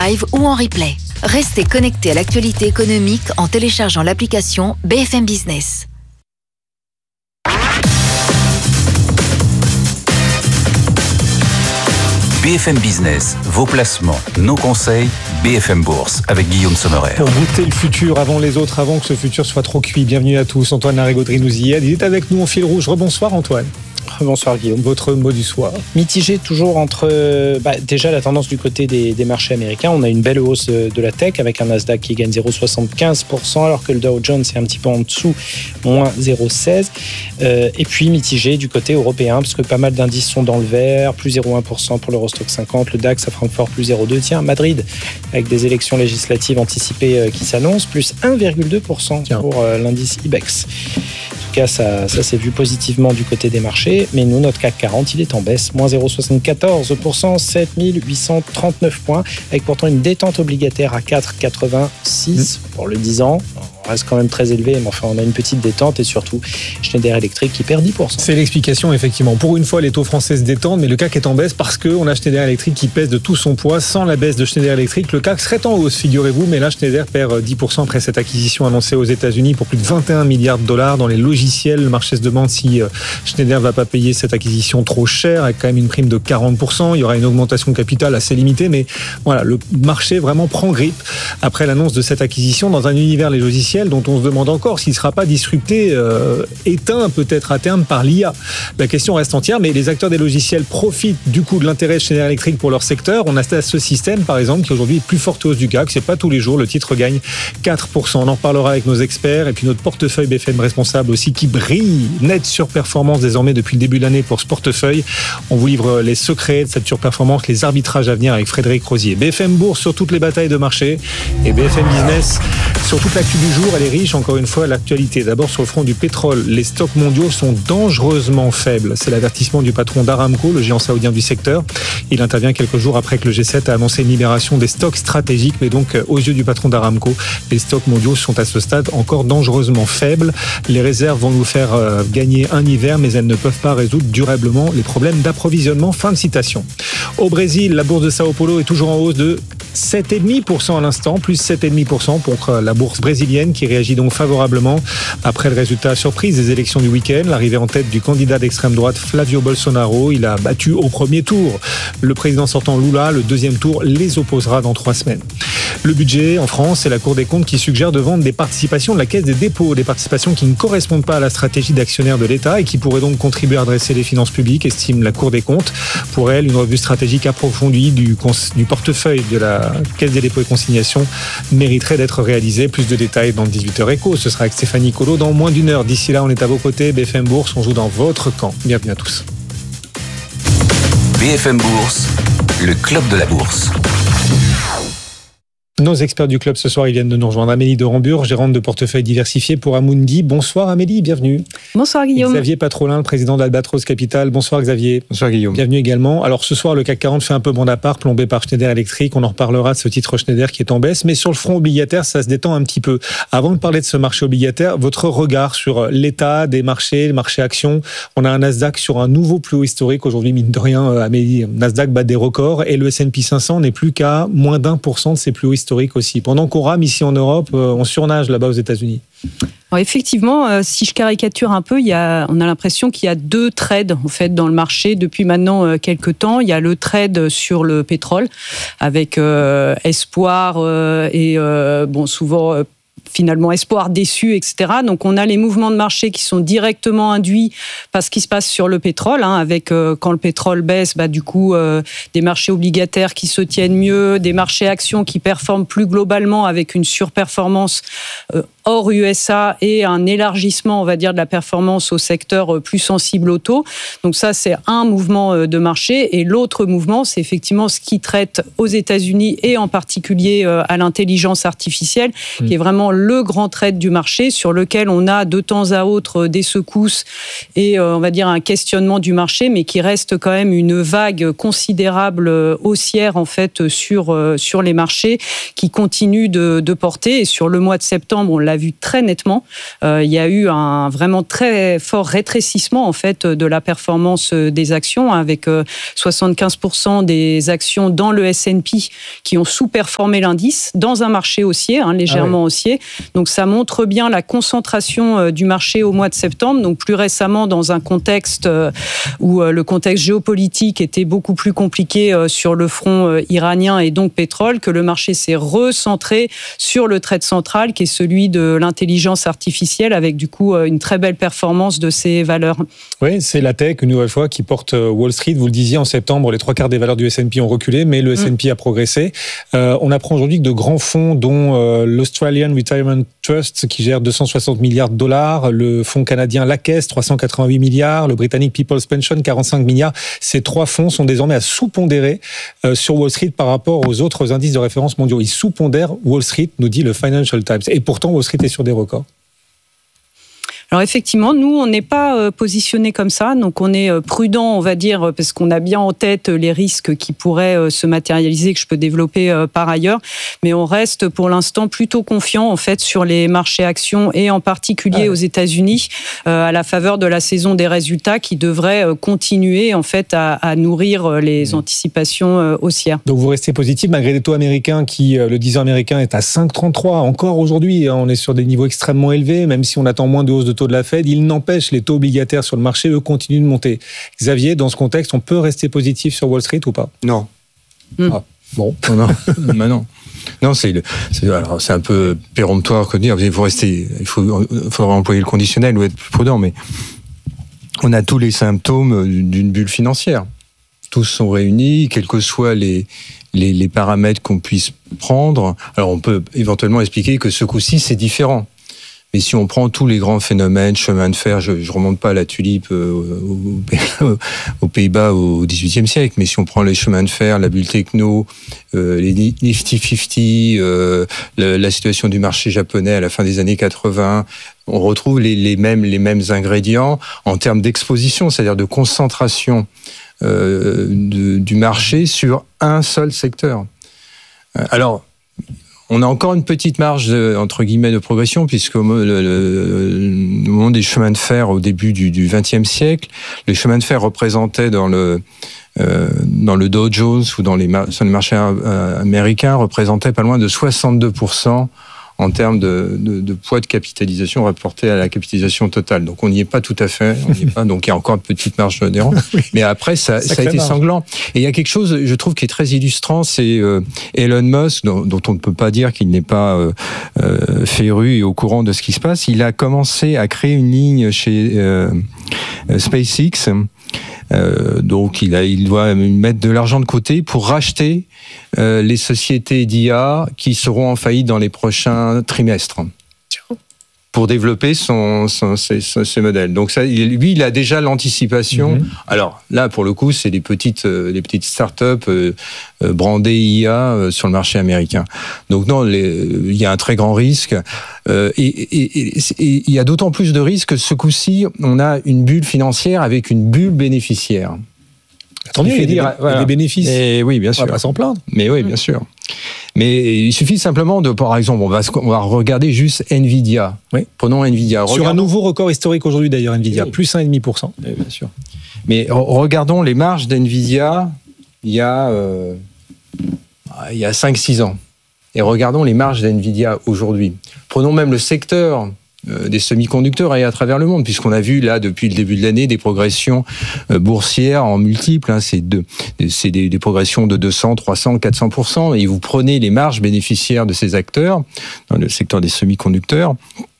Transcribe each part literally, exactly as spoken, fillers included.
live ou en replay. Restez connectés à l'actualité économique en téléchargeant l'application B F M Business. B F M Business, vos placements, nos conseils, B F M Bourse avec Guillaume Sommerer. Pour goûter le futur avant les autres, avant que ce futur soit trop cuit. Bienvenue à tous, Antoine Larigauderie nous y aide. Il est avec nous en fil rouge. Rebonsoir Antoine. Bonsoir Guillaume. Votre mot du soir. Mitigé toujours entre bah, déjà la tendance du côté des, des marchés américains. On a une belle hausse de, de la tech avec un Nasdaq qui gagne zéro virgule soixante-quinze pour cent alors que le Dow Jones est un petit peu en dessous, moins zéro virgule seize. Euh, et puis mitigé du côté européen parce que pas mal d'indices sont dans le vert, plus zéro virgule un pour cent pour l'Eurostoxx cinquante, le DAX à Francfort plus zéro virgule deux. Tiens, Madrid avec des élections législatives anticipées euh, qui s'annoncent, plus un virgule deux pour cent Tiens. pour euh, l'indice IBEX. En tout cas, ça, ça s'est vu positivement du côté des marchés. Mais nous, notre C A C quarante, il est en baisse, moins zéro virgule soixante-quatorze pour cent, sept mille huit cent trente-neuf points, avec pourtant une détente obligataire à quatre virgule quatre-vingt-six mmh. pour le dix ans. On reste quand même très élevé, mais enfin, on a une petite détente et surtout Schneider Electric qui perd dix pour cent. C'est l'explication, effectivement. Pour une fois, les taux français se détendent, mais le C A C est en baisse parce qu'on a Schneider Electric qui pèse de tout son poids. Sans la baisse de Schneider Electric, le C A C serait en hausse, figurez-vous, mais là, Schneider perd dix pour cent après cette acquisition annoncée aux États-Unis pour plus de vingt et un milliards de dollars dans les logiciels. Le marché se demande si Schneider ne va pas payer cette acquisition trop chère, avec quand même une prime de quarante pour cent. Il y aura une augmentation de capital assez limitée, mais voilà, le marché vraiment prend grippe après l'annonce de cette acquisition dans un univers, les logiciels, dont on se demande encore s'il ne sera pas disrupté, euh, éteint peut-être à terme par l'I A. La question reste entière, mais les acteurs des logiciels profitent du coup de l'intérêt de Schneider Electric pour leur secteur. On a ce système, par exemple, qui aujourd'hui est plus forte hausse du C A C. C'est pas tous les jours. Le titre gagne quatre pour cent. On en reparlera avec nos experts et puis notre portefeuille B F M responsable aussi qui brille. Nette surperformance désormais depuis le début de l'année pour ce portefeuille. On vous livre les secrets de cette surperformance, les arbitrages à venir avec Frédéric Rosier. B F M Bourse sur toutes les batailles de marché et B F M Business sur toute l'actu du jour. Elle est riche, encore une fois, l'actualité. D'abord sur le front du pétrole, les stocks mondiaux sont dangereusement faibles. C'est l'avertissement du patron d'Aramco, le géant saoudien du secteur. Il intervient quelques jours après que le G sept a annoncé une libération des stocks stratégiques, mais donc aux yeux du patron d'Aramco, les stocks mondiaux sont à ce stade encore dangereusement faibles. Les réserves vont nous faire euh, gagner un hiver, mais elles ne peuvent pas résoudre durablement les problèmes d'approvisionnement. Fin de citation. Au Brésil, la bourse de Sao Paulo est toujours en hausse de sept virgule cinq pour cent à l'instant, plus sept virgule cinq pour cent pour la bourse brésilienne qui réagit donc favorablement après le résultat surprise des élections du week-end. L'arrivée en tête du candidat d'extrême droite Flavio Bolsonaro, il a battu au premier tour le président sortant Lula. Le deuxième tour les opposera dans trois semaines. Le budget en France, c'est la Cour des comptes qui suggère de vendre des participations de la Caisse des dépôts, des participations qui ne correspondent pas à la stratégie d'actionnaire de l'État et qui pourraient donc contribuer à redresser les finances publiques, estime la Cour des comptes. Pour elle, une revue stratégique approfondie du, du portefeuille de la Caisse des dépôts et consignations mériterait d'être réalisée. Plus de détails dans le dix-huit heures éco. Ce sera avec Stéphanie Colo dans moins d'une heure. D'ici là, on est à vos côtés. B F M Bourse, on joue dans votre camp. Bienvenue à tous. B F M Bourse, le club de la bourse. Nos experts du club ce soir, ils viennent de nous rejoindre. Amélie de Rambure, gérante de portefeuille diversifié pour Amundi. Bonsoir Amélie, bienvenue. Bonsoir Guillaume. Xavier Patrolin, le président d'Albatros Capital. Bonsoir Xavier. Bonsoir Guillaume. Bienvenue également. Alors ce soir, le C A C quarante fait un peu bon appart, plombé par Schneider Electric. On en reparlera de ce titre Schneider qui est en baisse. Mais sur le front obligataire, ça se détend un petit peu. Avant de parler de ce marché obligataire, votre regard sur l'état des marchés, les marchés actions. On a un Nasdaq sur un nouveau plus haut historique. Aujourd'hui, mine de rien, Amélie, Nasdaq bat des records. Et le S and P cinq cents n'est plus qu'à moins d'un pour cent de ses plus hauts historiques aussi. Pendant qu'on rame ici en Europe, on surnage là-bas aux États-Unis. Alors effectivement, euh, si je caricature un peu, il y a, on a l'impression qu'il y a deux trades en fait dans le marché depuis maintenant euh, quelques temps. Il y a le trade sur le pétrole avec euh, espoir euh, et euh, bon souvent euh, finalement espoir déçu, et cetera. Donc on a les mouvements de marché qui sont directement induits par ce qui se passe sur le pétrole, hein, avec euh, quand le pétrole baisse, bah, du coup euh, des marchés obligataires qui se tiennent mieux, des marchés actions qui performent plus globalement avec une surperformance euh, hors U S A et un élargissement, on va dire, de la performance au secteur plus sensible au taux. Donc ça, c'est un mouvement de marché. Et l'autre mouvement, c'est effectivement ce qui traite aux États-Unis et en particulier à l'intelligence artificielle, mmh. qui est vraiment le grand trade du marché sur lequel on a de temps à autre des secousses et on va dire un questionnement du marché, mais qui reste quand même une vague considérable haussière en fait sur, sur les marchés qui continue de, de porter. Et sur le mois de septembre, on l'a vu très nettement. Euh, il y a eu un vraiment très fort rétrécissement en fait de la performance des actions, avec euh, soixante-quinze pour cent des actions dans le S and P qui ont sous-performé l'indice dans un marché haussier, hein, légèrement ah ouais. haussier. Donc ça montre bien la concentration euh, du marché au mois de septembre. Donc plus récemment, dans un contexte euh, où euh, le contexte géopolitique était beaucoup plus compliqué euh, sur le front euh, iranien et donc pétrole, que le marché s'est recentré sur le trade central, qui est celui de l'intelligence artificielle, avec du coup euh, une très belle performance de ces valeurs. Oui, c'est la tech, une nouvelle fois, qui porte Wall Street. Vous le disiez, en septembre, les trois quarts des valeurs du S and P ont reculé, mais le S and P mmh. a progressé. Euh, on apprend aujourd'hui que de grands fonds, dont euh, l'Australian Retirement Trust, qui gère deux cent soixante milliards de dollars, le fonds canadien La Caisse, trois cent quatre-vingt-huit milliards, le britannique People's Pension, quarante-cinq milliards. Ces trois fonds sont désormais à sous-pondérer euh, sur Wall Street par rapport aux autres indices de référence mondiaux. Ils sous-pondèrent Wall Street, nous dit le Financial Times. Et pourtant, Wall Street est sur des records. Alors effectivement, nous, on n'est pas euh, positionné comme ça, donc on est euh, prudent, on va dire, parce qu'on a bien en tête les risques qui pourraient euh, se matérialiser, que je peux développer euh, par ailleurs, mais on reste pour l'instant plutôt confiant en fait sur les marchés actions et en particulier ah. aux États-Unis, euh, à la faveur de la saison des résultats qui devrait euh, continuer en fait à, à nourrir les mmh. anticipations euh, haussières. Donc vous restez positif malgré les taux américains qui, euh, le dix ans américain est à cinq virgule trente-trois encore aujourd'hui, hein, on est sur des niveaux extrêmement élevés, même si on attend moins de hausse de taux de la Fed, il n'empêche les taux obligataires sur le marché, eux, continuent de monter. Xavier, dans ce contexte, on peut rester positif sur Wall Street ou pas ? Non. Mmh. Ah, bon, non, non. bah non. Non, c'est, le, c'est, alors, c'est un peu péremptoire que de dire, il faut rester, il faut, il faudra employer le conditionnel ou être plus prudent, mais on a tous les symptômes d'une bulle financière. Tous sont réunis, quels que soient les, les, les paramètres qu'on puisse prendre. Alors, on peut éventuellement expliquer que ce coup-ci, c'est différent. Mais si on prend tous les grands phénomènes, chemin de fer, je ne remonte pas à la tulipe euh, aux, aux Pays-Bas au dix-huitième siècle, mais si on prend les chemins de fer, la bulle techno, euh, les Nifty cinquante, euh, la, la situation du marché japonais à la fin des années quatre-vingts, on retrouve les, les, mêmes, les mêmes ingrédients en termes d'exposition, c'est-à-dire de concentration euh, de, du marché sur un seul secteur. Alors, on a encore une petite marge de, entre guillemets de progression, puisque au le, le, le moment des chemins de fer au début du, du vingtième siècle, les chemins de fer représentaient dans le euh, dans le Dow Jones ou dans les sur les marchés euh, américains représentaient pas loin de soixante-deux pour cent en termes de, de, de poids de capitalisation rapporté à la capitalisation totale. Donc on n'y est pas tout à fait, on n'y est pas. Donc il y a encore une petite marge d'erreur. Oui. Mais après ça, ça a été marge. sanglant. Et il y a quelque chose, je trouve, qui est très illustrant, c'est euh, Elon Musk, dont, dont on ne peut pas dire qu'il n'est pas euh, euh, féru et au courant de ce qui se passe. Il a commencé à créer une ligne chez euh, SpaceX. Euh, donc il, a, il doit mettre de l'argent de côté pour racheter euh, les sociétés d'I A qui seront en faillite dans les prochains trimestres pour développer son, son, ses, ses modèles. Donc ça, lui, il a déjà l'anticipation. Mm-hmm. Alors là, pour le coup, c'est des petites, euh, des petites startups euh, euh, brandées I A euh, sur le marché américain. Donc non, les, il y a un très grand risque. Euh, et, et, et, et il y a d'autant plus de risques que ce coup-ci, on a une bulle financière avec une bulle bénéficiaire. Attendez, il y a dire, des, voilà. des bénéfices. Et oui, bien sûr. On va pas s'en plaindre. Mais oui, bien sûr. Mais il suffit simplement de, par exemple, on va, on va regarder juste Nvidia. Oui. Prenons Nvidia. Sur Regardons... un nouveau record historique aujourd'hui d'ailleurs, Nvidia, oui. plus un virgule cinq pour cent. Oui, bien sûr. Mais regardons les marges d'Nvidia il y a, euh, il y a cinq six ans. Et regardons les marges d'Nvidia aujourd'hui. Prenons même le secteur des semi-conducteurs et à travers le monde, puisqu'on a vu là depuis le début de l'année des progressions boursières en multiples, hein, c'est, de, c'est des, des progressions de deux cents, trois cents, quatre cents pour cent, et vous prenez les marges bénéficiaires de ces acteurs dans le secteur des semi-conducteurs,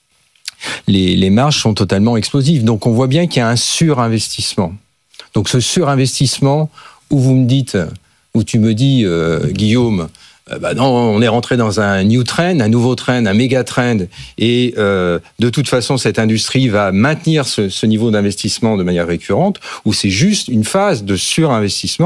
les, les marges sont totalement explosives. Donc on voit bien qu'il y a un surinvestissement. Donc ce surinvestissement où vous me dites, où tu me dis, euh, Guillaume, Bah non, on est rentré dans un new trend, un nouveau trend, un méga trend, et euh, de toute façon, cette industrie va maintenir ce, ce niveau d'investissement de manière récurrente, ou c'est juste une phase de surinvestissement,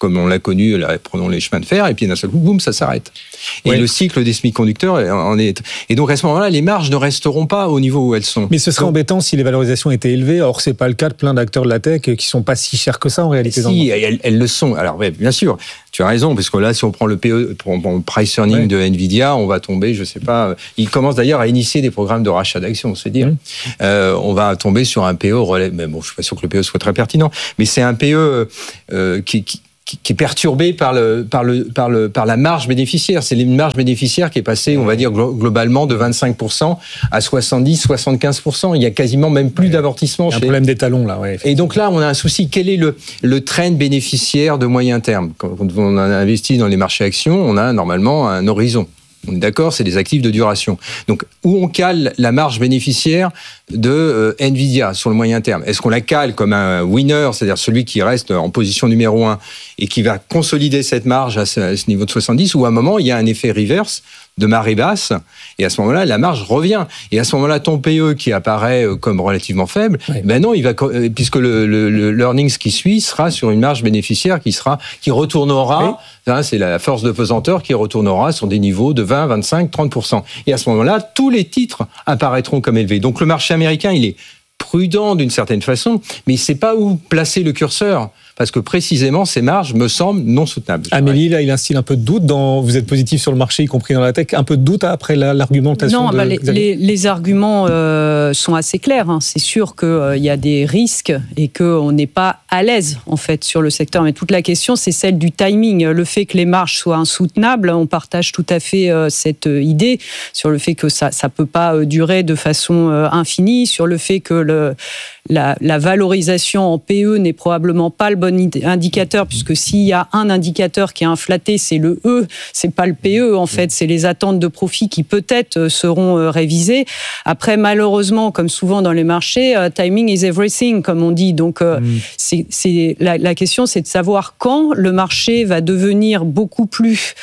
comme on l'a connu, là, prenons les chemins de fer, et puis d'un seul coup, boum, ça s'arrête. Et oui. le cycle des semi-conducteurs en est. Et donc à ce moment-là, les marges ne resteront pas au niveau où elles sont. Mais ce serait donc, embêtant si les valorisations étaient élevées. Or, c'est pas le cas de plein d'acteurs de la tech qui sont pas si chers que ça en réalité. Si, elles, elles le sont. Alors, ouais, bien sûr, tu as raison, parce que là, si on prend le P E, pour, pour le price earning ouais. de Nvidia, on va tomber, je sais pas. Ils commencent d'ailleurs à initier des programmes de rachat d'actions, c'est dire. Mmh. Euh, on va tomber sur un P E relais. Mais bon, je suis pas sûr que le P E soit très pertinent, mais c'est un P E euh, qui, qui qui est perturbé par le par le par le par la marge bénéficiaire. C'est une marge bénéficiaire qui est passée, on va dire globalement, de vingt-cinq pour cent à soixante-dix, soixante-quinze pour cent. Il y a quasiment même plus ouais. d'amortissement. Il y a un chez... problème d'étalon là. Ouais, et donc là, on a un souci. Quel est le le trend bénéficiaire de moyen terme? Quand on a investi dans les marchés actions, on a normalement un horizon. On est d'accord, c'est des actifs de duration. Donc, où on cale la marge bénéficiaire de euh, Nvidia sur le moyen terme? Est-ce qu'on la cale comme un winner, c'est-à-dire celui qui reste en position numéro un et qui va consolider cette marge à ce, à ce niveau de soixante-dix, ou à un moment, il y a un effet reverse de marée basse, et à ce moment-là, la marge revient. Et à ce moment-là, ton P E qui apparaît comme relativement faible, oui. ben non, il va, puisque le, le, le l'earnings qui suit sera sur une marge bénéficiaire qui sera, qui retournera, oui. hein, c'est la force de pesanteur qui retournera sur des niveaux de vingt, vingt-cinq, trente pour cent. Et à ce moment-là, tous les titres apparaîtront comme élevés. Donc le marché américain, il est prudent d'une certaine façon, mais il ne sait pas où placer le curseur. Parce que précisément, ces marges me semblent non soutenables. Amélie, là, il instille un peu de doute. Dans, vous êtes positif sur le marché, y compris dans la tech. Un peu de doute après la, l'argumentation Non, de bah les, les, les arguments euh, sont assez clairs. Hein. C'est sûr qu'il euh, y a des risques et qu'on n'est pas à l'aise, en fait, sur le secteur. Mais toute la question, c'est celle du timing. Le fait que les marges soient insoutenables, on partage tout à fait euh, cette idée sur le fait que ça ne peut pas euh, durer de façon euh, infinie, sur le fait que le, la, la valorisation en P E n'est probablement pas le bon indicateur, puisque s'il y a un indicateur qui est inflaté, c'est le E, c'est pas le P E en fait, c'est les attentes de profit qui peut-être seront révisées. Après, malheureusement, comme souvent dans les marchés, uh, timing is everything, comme on dit. Donc, uh, mm. c'est, c'est la, la question, c'est de savoir quand le marché va devenir beaucoup plus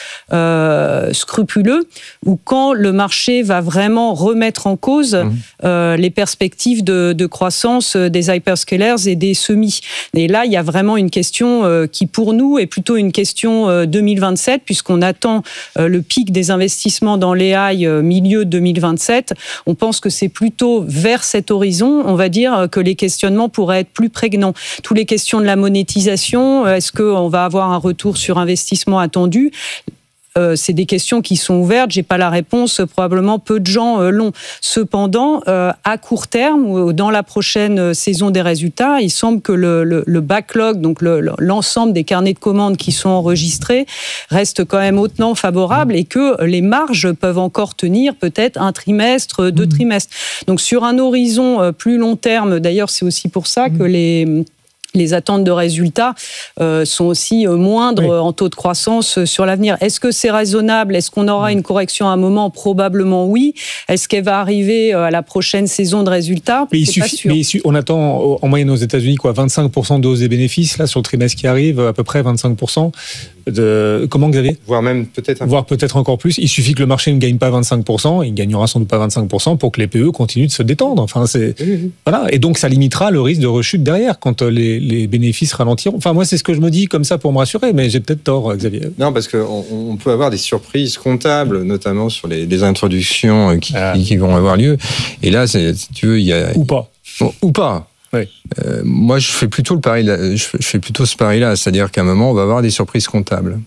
euh, scrupuleux, ou quand le marché va vraiment remettre en cause mm. euh, les perspectives de, de croissance des hyperscalers et des semis. Et là, il y a vraiment une question euh, qui, pour nous, est plutôt une question euh, deux mille vingt-sept, puisqu'on attend euh, le pic des investissements dans l'A I euh, milieu deux mille vingt-sept. On pense que c'est plutôt vers cet horizon, on va dire, que les questionnements pourraient être plus prégnants. Tous les questions de la monétisation, est-ce qu'on va avoir un retour sur investissement attendu ? Euh, c'est des questions qui sont ouvertes. J'ai pas la réponse. Probablement peu de gens euh, l'ont. Cependant, euh, à court terme ou dans la prochaine saison des résultats, il semble que le, le, le backlog, donc le, l'ensemble des carnets de commandes qui sont enregistrés, reste quand même hautement favorable et que les marges peuvent encore tenir peut-être un trimestre, deux mmh. trimestres. Donc sur un horizon plus long terme, d'ailleurs, c'est aussi pour ça mmh. que les Les attentes de résultats euh, sont aussi euh, moindres oui. en taux de croissance euh, sur l'avenir. Est-ce que c'est raisonnable ? Est-ce qu'on aura une correction à un moment ? Probablement oui. Est-ce qu'elle va arriver euh, à la prochaine saison de résultats ? Mais, il c'est suffit, pas sûr. mais il suffit, on attend en moyenne aux États-Unis quoi, vingt-cinq pour cent de hausse des bénéfices là sur le trimestre qui arrive, à peu près vingt-cinq pour cent. De... Comment, Xavier ? Voire même peut-être un... Voire peut-être encore plus. Il suffit que le marché ne gagne pas vingt-cinq pour cent, il ne gagnera sans doute pas vingt-cinq pour cent pour que les P E continuent de se détendre. Enfin, c'est... Mmh. Voilà. Et donc, ça limitera le risque de rechute derrière quand les, les bénéfices ralentiront. Enfin, moi, c'est ce que je me dis comme ça pour me rassurer, mais j'ai peut-être tort, Xavier. Non, parce qu'on on peut avoir des surprises comptables, notamment sur les, les introductions qui, ah. qui vont avoir lieu. Et là, c'est, si tu veux, il y a... Ou pas. Bon, ou pas. Oui. Euh, moi, je fais plutôt le pari, je fais plutôt ce pari-là, c'est-à-dire qu'à un moment, on va avoir des surprises comptables,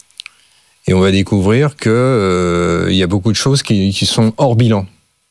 et on va découvrir que euh, il y a beaucoup de choses qui, qui sont hors bilan.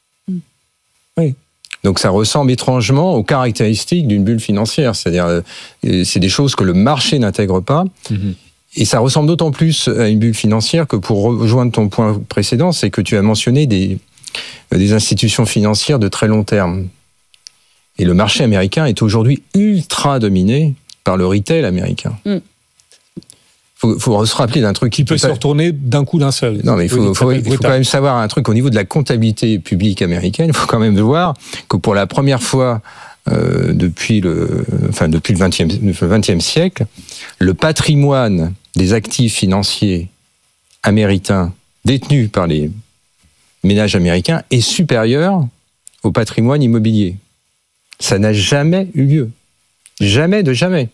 Oui. Donc, ça ressemble étrangement aux caractéristiques d'une bulle financière, c'est-à-dire, euh, c'est des choses que le marché n'intègre pas. Mm-hmm. Et ça ressemble d'autant plus à une bulle financière que, pour rejoindre ton point précédent, c'est que tu as mentionné des des institutions financières de très long terme. Et le marché américain est aujourd'hui ultra dominé par le retail américain. Il mm. faut, faut se rappeler d'un truc qui peut se pas... retourner d'un coup d'un seul. Non, mais il faut, faut, il faut quand même savoir un truc au niveau de la comptabilité publique américaine. Il faut quand même voir que pour la première fois euh, depuis le, enfin depuis le vingtième siècle, le patrimoine des actifs financiers américains détenus par les ménages américains est supérieur au patrimoine immobilier. Ça n'a jamais eu lieu. Jamais de jamais.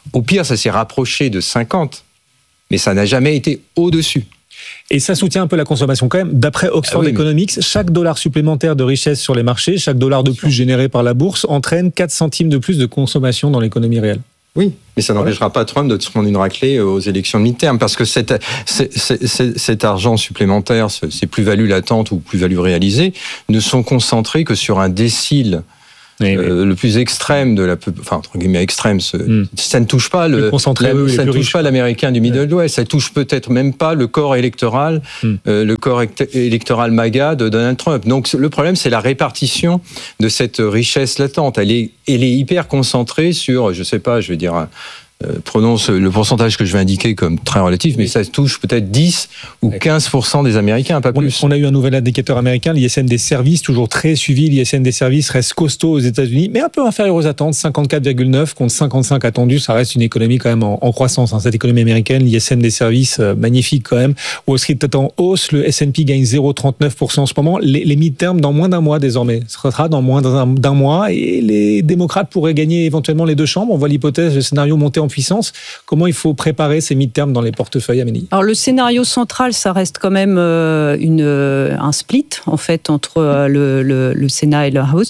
Au pire, ça s'est rapproché de cinquante, mais ça n'a jamais été au-dessus. Et ça soutient un peu la consommation quand même. D'après Oxford ah oui, Economics, mais... chaque dollar supplémentaire de richesse sur les marchés, chaque dollar de plus généré par la bourse entraîne quatre centimes de plus de consommation dans l'économie réelle. Oui, mais ça n'empêchera pas Trump de se prendre une raclée aux élections de mi-terme, parce que cet, cet, cet, cet argent supplémentaire, ces plus-values latentes ou plus-values réalisées, ne sont concentrées que sur un décile oui, euh, oui. le plus extrême de la, enfin entre guillemets extrême, ce, mm. ça ne touche pas le, le la, eux, ça ne touche riches. pas l'américain du Middle West, ça touche peut-être même pas le corps électoral, mm. euh, le corps électoral MAGA de Donald Trump. Donc le problème, c'est la répartition de cette richesse latente. Elle est, elle est hyper concentrée sur, je sais pas, je vais dire. Euh, prenons ce, le pourcentage que je vais indiquer comme très relatif, mais ça touche peut-être dix ou quinze pour cent des Américains, pas plus. On a eu un nouvel indicateur américain, l'I S M des services, toujours très suivi. L'I S M des services reste costaud aux États-Unis, mais un peu inférieur aux attentes, cinquante-quatre virgule neuf contre cinquante-cinq attendus. Ça reste une économie quand même en, en croissance, hein, cette économie américaine. L'I S M des services, euh, magnifique quand même. Wall Street est en hausse, le S and P gagne zéro virgule trente-neuf pour cent en ce moment. Les, les mid-terms dans moins d'un mois désormais. Ce sera dans moins d'un, d'un mois et les démocrates pourraient gagner éventuellement les deux chambres. On voit l'hypothèse, le scénario monter en puissance. Comment il faut préparer ces mid-terms dans les portefeuilles, Amélie ? Alors le scénario central, ça reste quand même euh, une, un split en fait entre euh, le, le, le Sénat et le House.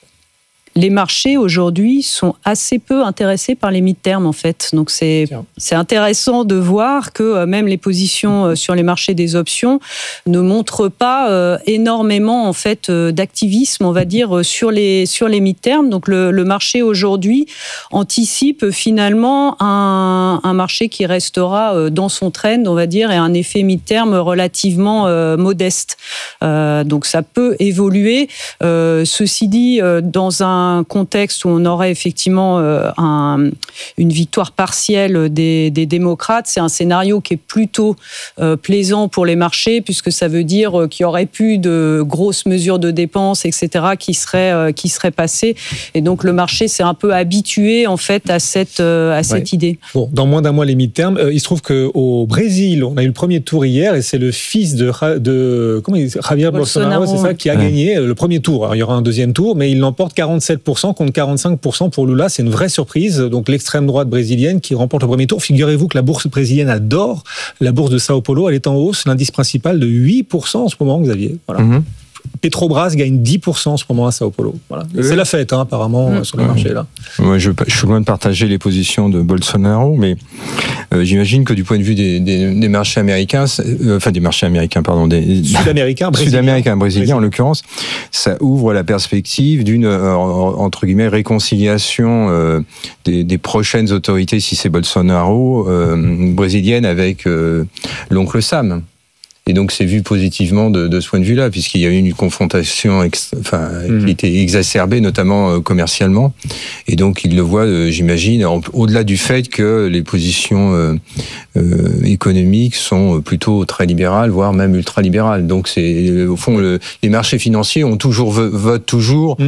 Les marchés aujourd'hui sont assez peu intéressés par les mid-terms en fait. Donc c'est, c'est intéressant de voir que même les positions sur les marchés des options ne montrent pas euh, énormément en fait d'activisme, on va dire, sur les sur les mid-terms. Donc le, le marché aujourd'hui anticipe finalement un, un marché qui restera dans son trend, on va dire, et un effet mid-term relativement euh, modeste. Euh, donc ça peut évoluer. Euh, ceci dit, euh, dans un un contexte où on aurait effectivement euh, un, une victoire partielle des, des démocrates, c'est un scénario qui est plutôt euh, plaisant pour les marchés, puisque ça veut dire qu'il y aurait plus de grosses mesures de dépenses, et cetera, qui seraient, euh, qui seraient passées. Et donc le marché s'est un peu habitué en fait à cette, euh, à cette ouais. idée. Bon, dans moins d'un mois les mid-terms, euh, il se trouve qu'au Brésil, on a eu le premier tour hier, et c'est le fils de, de comment il dit, Javier Bolsonaro, Bolsonaro, c'est ça, qui a ouais. gagné le premier tour. Alors, il y aura un deuxième tour, mais il l'emporte quarante-sept pour cent contre quarante-cinq pour cent pour Lula. C'est une vraie surprise. Donc l'extrême droite brésilienne qui remporte le premier tour. Figurez-vous que la bourse brésilienne adore la bourse de Sao Paulo. Elle est en hausse. L'indice principal de huit pour cent en ce moment, Xavier. Voilà. Mm-hmm. Petrobras gagne dix pour cent en ce moment à Sao Paulo. Voilà. Oui. C'est la fête, hein, apparemment, mmh. sur le marché. Là. Moi, je, je suis loin de partager les positions de Bolsonaro, mais euh, j'imagine que du point de vue des, des, des marchés américains, euh, enfin des marchés américains, pardon, des sud-américains, brésiliens, sud-américains, brésiliens en l'occurrence, ça ouvre la perspective d'une euh, entre guillemets réconciliation euh, des, des prochaines autorités, si c'est Bolsonaro, euh, brésilienne avec euh, l'oncle Sam. Et donc, c'est vu positivement de, de ce point de vue-là, puisqu'il y a eu une confrontation ex, enfin, mmh. qui était exacerbée, notamment euh, commercialement. Et donc, il le voit, euh, j'imagine, en, au-delà du fait que les positions euh, euh, économiques sont plutôt très libérales, voire même ultra-libérales. Donc, c'est, au fond, le, les marchés financiers ont toujours, votent toujours... Mmh.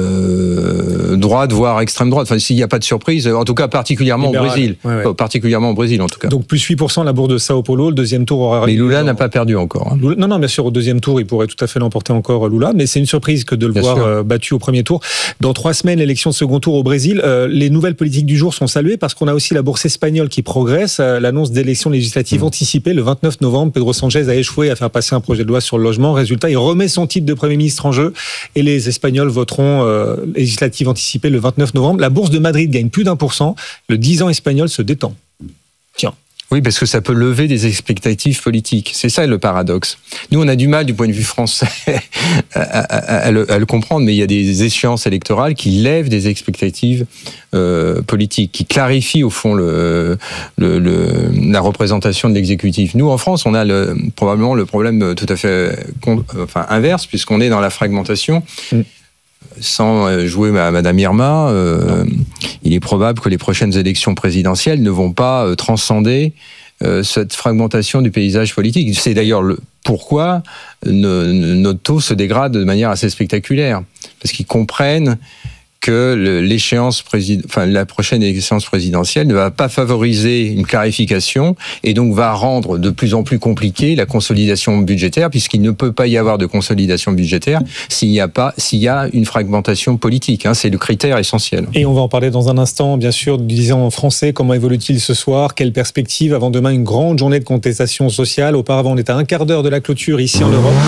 Euh, droite, voire extrême droite. Enfin, s'il n'y a pas de surprise, en tout cas particulièrement Libéral. au Brésil, ouais, ouais. particulièrement au Brésil en tout cas. Donc plus huit pour cent la bourse de Sao Paulo, le deuxième tour aura. Mais Lula n'a pas perdu encore. Hein. Lula, non, non, bien sûr, au deuxième tour, il pourrait tout à fait l'emporter encore Lula, mais c'est une surprise que de le bien voir euh, battu au premier tour. Dans trois semaines, l'élection de second tour au Brésil. Euh, les nouvelles politiques du jour sont saluées parce qu'on a aussi la bourse espagnole qui progresse. Euh, l'annonce d'élections législatives mmh. anticipées le vingt-neuf novembre. Pedro Sanchez a échoué à faire passer un projet de loi sur le logement. Résultat, il remet son titre de Premier ministre en jeu et les Espagnols voteront euh, législative anticipée le vingt-neuf novembre. La bourse de Madrid gagne plus d'un pour cent. Le dix ans espagnol se détend. Tiens. Oui, parce que ça peut lever des expectatives politiques. C'est ça le paradoxe. Nous, on a du mal, du point de vue français, à, à, à, le, à le comprendre, mais il y a des échéances électorales qui lèvent des expectatives euh, politiques, qui clarifient au fond le, le, le, la représentation de l'exécutif. Nous, en France, on a le, probablement le problème tout à fait enfin, inverse, puisqu'on est dans la fragmentation. Mm. Sans jouer à Madame Irma, euh, il est probable que les prochaines élections présidentielles ne vont pas euh, transcender euh, cette fragmentation du paysage politique. C'est d'ailleurs le, pourquoi nos, nos taux se dégradent de manière assez spectaculaire. Parce qu'ils comprennent que le, l'échéance présid... enfin, la prochaine échéance présidentielle ne va pas favoriser une clarification et donc va rendre de plus en plus compliqué la consolidation budgétaire, puisqu'il ne peut pas y avoir de consolidation budgétaire s'il n'y a pas, s'il y a une fragmentation politique. Hein, c'est le critère essentiel. Et on va en parler dans un instant, bien sûr, disant en français, comment évolue-t-il ce soir? Quelle perspective? Avant demain, une grande journée de contestation sociale. Auparavant, on est à un quart d'heure de la clôture ici en Europe.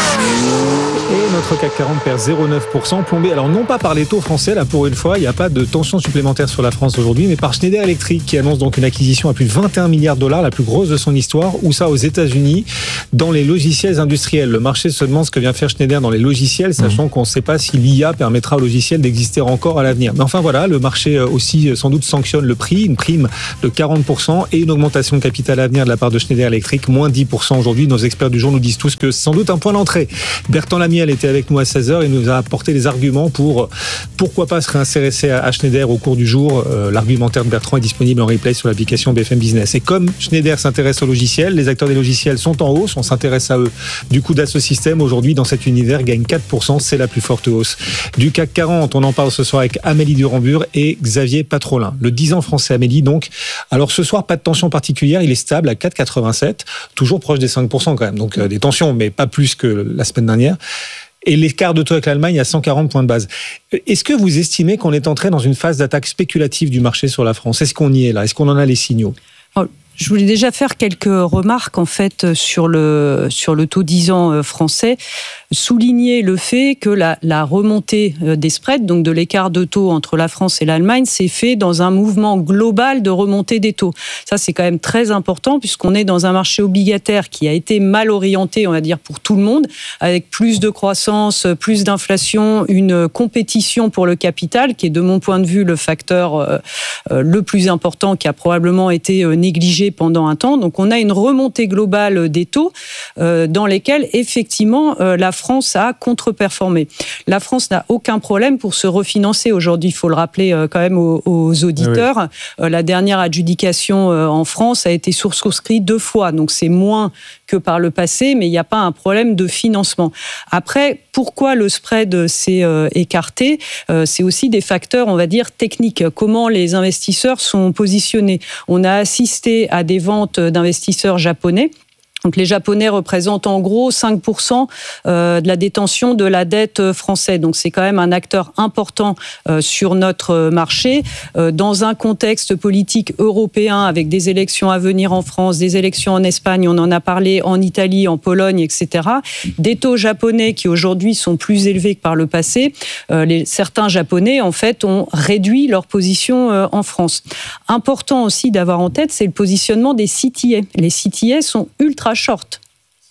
Et notre C A C quarante perd zéro virgule neuf pour cent, plombé, alors non pas par les taux français, là pour une fois, il n'y a pas de tension supplémentaire sur la France aujourd'hui, mais par Schneider Electric qui annonce donc une acquisition à plus de vingt et un milliards de dollars, la plus grosse de son histoire, où ça aux États-Unis, dans les logiciels industriels. Le marché se demande ce que vient faire Schneider dans les logiciels, sachant mmh. qu'on ne sait pas si l'I A permettra aux logiciels d'exister encore à l'avenir. Mais enfin voilà, le marché aussi sans doute sanctionne le prix, une prime de quarante pour cent et une augmentation de capital à venir de la part de Schneider Electric, moins dix pour cent aujourd'hui. Nos experts du jour nous disent tous que c'est sans doute un point d'entrée. Bertrand Lamiel était avec nous à seize heures et nous a apporté les arguments pour pourquoi pas se réintéresser à Schneider au cours du jour. Euh, l'argumentaire de Bertrand est disponible en replay sur l'application B F M Business. Et comme Schneider s'intéresse aux logiciels, les acteurs des logiciels sont en hausse, on s'intéresse à eux. Du coup, Dassault Systèmes, aujourd'hui, dans cet univers, gagne quatre pour cent, c'est la plus forte hausse. Du C A C quarante, on en parle ce soir avec Amélie Durand-Bure et Xavier Patrolin. Le dix ans français Amélie, donc. Alors ce soir, pas de tension particulière, il est stable à quatre virgule quatre-vingt-sept, toujours proche des cinq pour cent quand même. Donc euh, des tensions, mais pas plus que la semaine dernière. Et l'écart de taux avec l'Allemagne à cent quarante points de base. Est-ce que vous estimez qu'on est entré dans une phase d'attaque spéculative du marché sur la France? Est-ce qu'on y est là? Est-ce qu'on en a les signaux? Oh. Je voulais déjà faire quelques remarques en fait sur le sur le taux dix ans français, souligner le fait que la, la remontée des spreads, donc de l'écart de taux entre la France et l'Allemagne, s'est fait dans un mouvement global de remontée des taux. Ça, c'est quand même très important puisqu'on est dans un marché obligataire qui a été mal orienté, on va dire, pour tout le monde, avec plus de croissance, plus d'inflation, une compétition pour le capital qui est, de mon point de vue, le facteur euh, le plus important qui a probablement été négligé pendant un temps. Donc, on a une remontée globale des taux euh, dans lesquels, effectivement, euh, la France a contre-performé. La France n'a aucun problème pour se refinancer aujourd'hui. Il faut le rappeler euh, quand même aux, aux auditeurs. Oui. Euh, la dernière adjudication euh, en France a été souscrite deux fois. Donc, c'est moins que par le passé, mais il n'y a pas un problème de financement. Après, pourquoi le spread s'est euh, écarté? euh, C'est aussi des facteurs, on va dire, techniques. Comment les investisseurs sont positionnés. On a assisté à des ventes d'investisseurs japonais. Donc les Japonais représentent en gros cinq pour cent de la détention de la dette française. Donc c'est quand même un acteur important sur notre marché. Dans un contexte politique européen avec des élections à venir en France, des élections en Espagne, on en a parlé en Italie, en Pologne, et cetera. Des taux japonais qui aujourd'hui sont plus élevés que par le passé. Les, certains Japonais en fait ont réduit leur position en France. Important aussi d'avoir en tête, c'est le positionnement des C T A. Les C T A sont ultra short.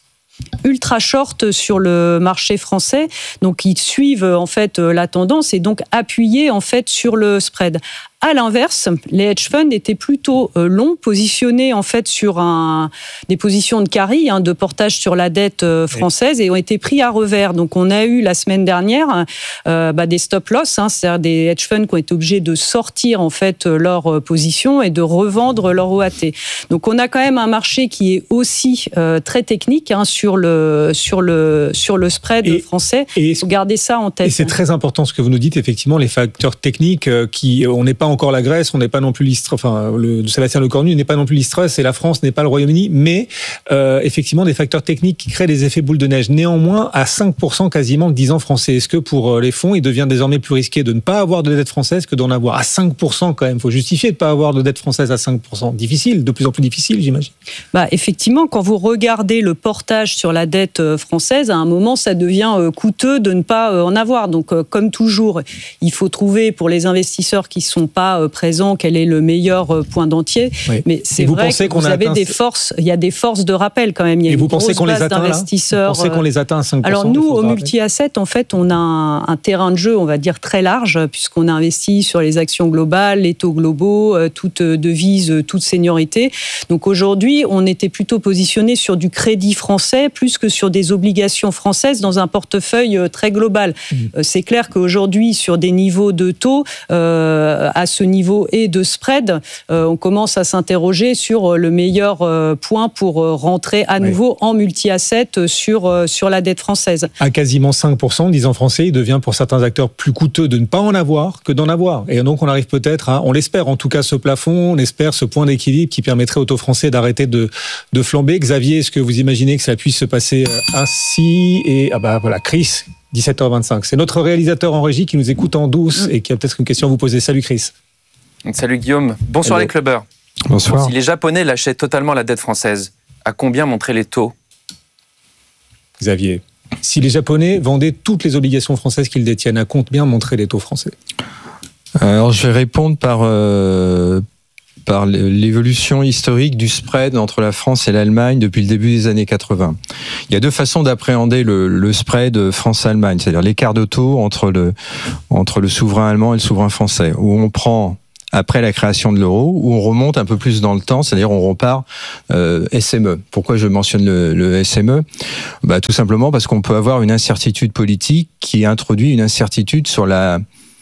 ultra short sur le marché français, donc ils suivent en fait la tendance et donc appuyés en fait sur le spread. À l'inverse, les hedge funds étaient plutôt longs, positionnés en fait sur un, des positions de carry, hein, de portage sur la dette française, et ont été pris à revers. Donc on a eu la semaine dernière euh, bah, des stop loss, hein, c'est-à-dire des hedge funds qui ont été obligés de sortir en fait leur position et de revendre leur O A T. Donc on a quand même un marché qui est aussi euh, très technique, hein, sur le sur le sur le spread et, français. Il faut garder ça en tête. Et c'est très important ce que vous nous dites, effectivement, les facteurs techniques euh, qui on n'est pas encore la Grèce, on n'est pas non plus l'Istre, enfin le Sébastien Lecornu n'est pas non plus l'Istrus et la France n'est pas le Royaume-Uni, mais euh, effectivement des facteurs techniques qui créent des effets boule de neige. Néanmoins, à cinq pour cent quasiment de dix ans français. Est-ce que pour les fonds, il devient désormais plus risqué de ne pas avoir de dette française que d'en avoir à cinq pour cent quand même? Il faut justifier de ne pas avoir de dette française à cinq pour cent. Difficile, de plus en plus difficile, j'imagine. Bah, effectivement, quand vous regardez le portage sur la dette française, à un moment, ça devient coûteux de ne pas en avoir. Donc, comme toujours, il faut trouver pour les investisseurs qui ne sont pas présents quel est le meilleur point d'entier. Oui. Mais c'est vous vrai que vous avez atteint... des forces, il y a des forces de rappel quand même. Il y a Et une vous pensez qu'on les atteint là? Vous pensez qu'on les atteint à cinq pour cent? Alors nous, au multi-asset, en fait, on a un, un terrain de jeu, on va dire, très large, puisqu'on a investi sur les actions globales, les taux globaux, toutes devises, toute seniorité. Donc aujourd'hui, on était plutôt positionné sur du crédit français, plus que sur des obligations françaises dans un portefeuille très global. Mmh. C'est clair qu'aujourd'hui, sur des niveaux de taux, euh, à ce niveau et de spread, euh, on commence à s'interroger sur le meilleur euh, point pour rentrer à nouveau oui. en multi-asset sur, euh, sur la dette française. À quasiment cinq pour cent, disant français, il devient pour certains acteurs plus coûteux de ne pas en avoir que d'en avoir. Et donc on arrive peut-être à, on l'espère en tout cas, ce plafond, on espère ce point d'équilibre qui permettrait aux taux français d'arrêter de, de flamber. Xavier, est-ce que vous imaginez que ça puisse se passer ainsi? Et ah bah voilà, Chris, dix-sept heures vingt-cinq. C'est notre réalisateur en régie qui nous écoute en douce et qui a peut-être une question à vous poser. Salut Chris. Salut Guillaume. Bonsoir Hello. Les clubbers. Bonsoir. Si les Japonais lâchaient totalement la dette française, à combien montraient les taux? Xavier, si les Japonais vendaient toutes les obligations françaises qu'ils détiennent, à combien montraient les taux français? Alors je vais répondre par, euh, par l'évolution historique du spread entre la France et l'Allemagne depuis le début des années quatre-vingts. Il y a deux façons d'appréhender le, le spread France-Allemagne, c'est-à-dire l'écart de taux entre le, entre le souverain allemand et le souverain français, où on prend après la création de l'euro, où on remonte un peu plus dans le temps, c'est-à-dire on repart euh, S M E. Pourquoi je mentionne le, le S M E? Bah, tout simplement parce qu'on peut avoir une incertitude politique qui introduit une incertitude sur la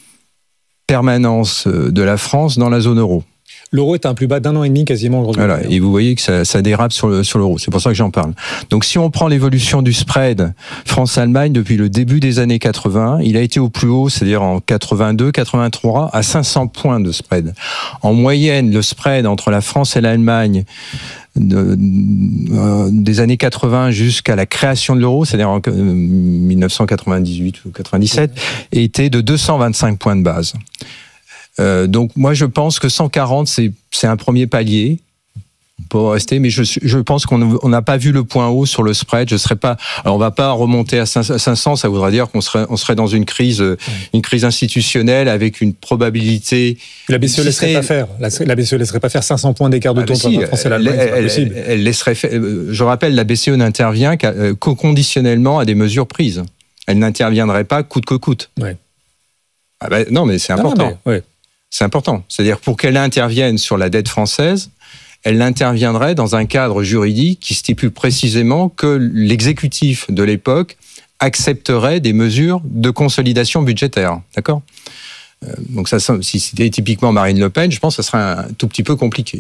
permanence de la France dans la zone euro. L'euro est à un plus bas d'un an et demi quasiment aujourd'hui. Voilà, et vous voyez que ça, ça dérape sur, le, sur l'euro, c'est pour ça que j'en parle. Donc si on prend l'évolution du spread France-Allemagne depuis le début des années quatre-vingts, il a été au plus haut, c'est-à-dire en quatre-vingt-deux quatre-vingt-trois, à cinq cents points de spread. En moyenne, le spread entre la France et l'Allemagne de, euh, des années quatre-vingts jusqu'à la création de l'euro, c'est-à-dire en euh, dix-neuf cent quatre-vingt-dix-huit ou quatre-vingt-dix-sept, était de deux cent vingt-cinq points de base. Euh, donc moi je pense que cent quarante c'est c'est un premier palier. On peut rester, mais je je pense qu'on on n'a pas vu le point haut sur le spread. Je serais pas. Alors on va pas remonter à cinq cents. Ça voudrait dire qu'on serait on serait dans une crise une crise institutionnelle avec une probabilité. La B C E ne laisserait pas faire. La, la B C E laisserait pas faire cinq cents points d'écart de taux entre la France et l'Allemagne. C'est pas possible. Elle, elle laisserait. Je rappelle, la B C E n'intervient qu'au conditionnellement à des mesures prises. Elle n'interviendrait pas coûte que coûte. Ouais. Ah ben, non, mais c'est important. Non, mais, ouais. C'est important. C'est-à-dire, pour qu'elle intervienne sur la dette française, elle interviendrait dans un cadre juridique qui stipule précisément que l'exécutif de l'époque accepterait des mesures de consolidation budgétaire. D'accord ? Donc, ça, si c'était typiquement Marine Le Pen, je pense que ça serait un tout petit peu compliqué.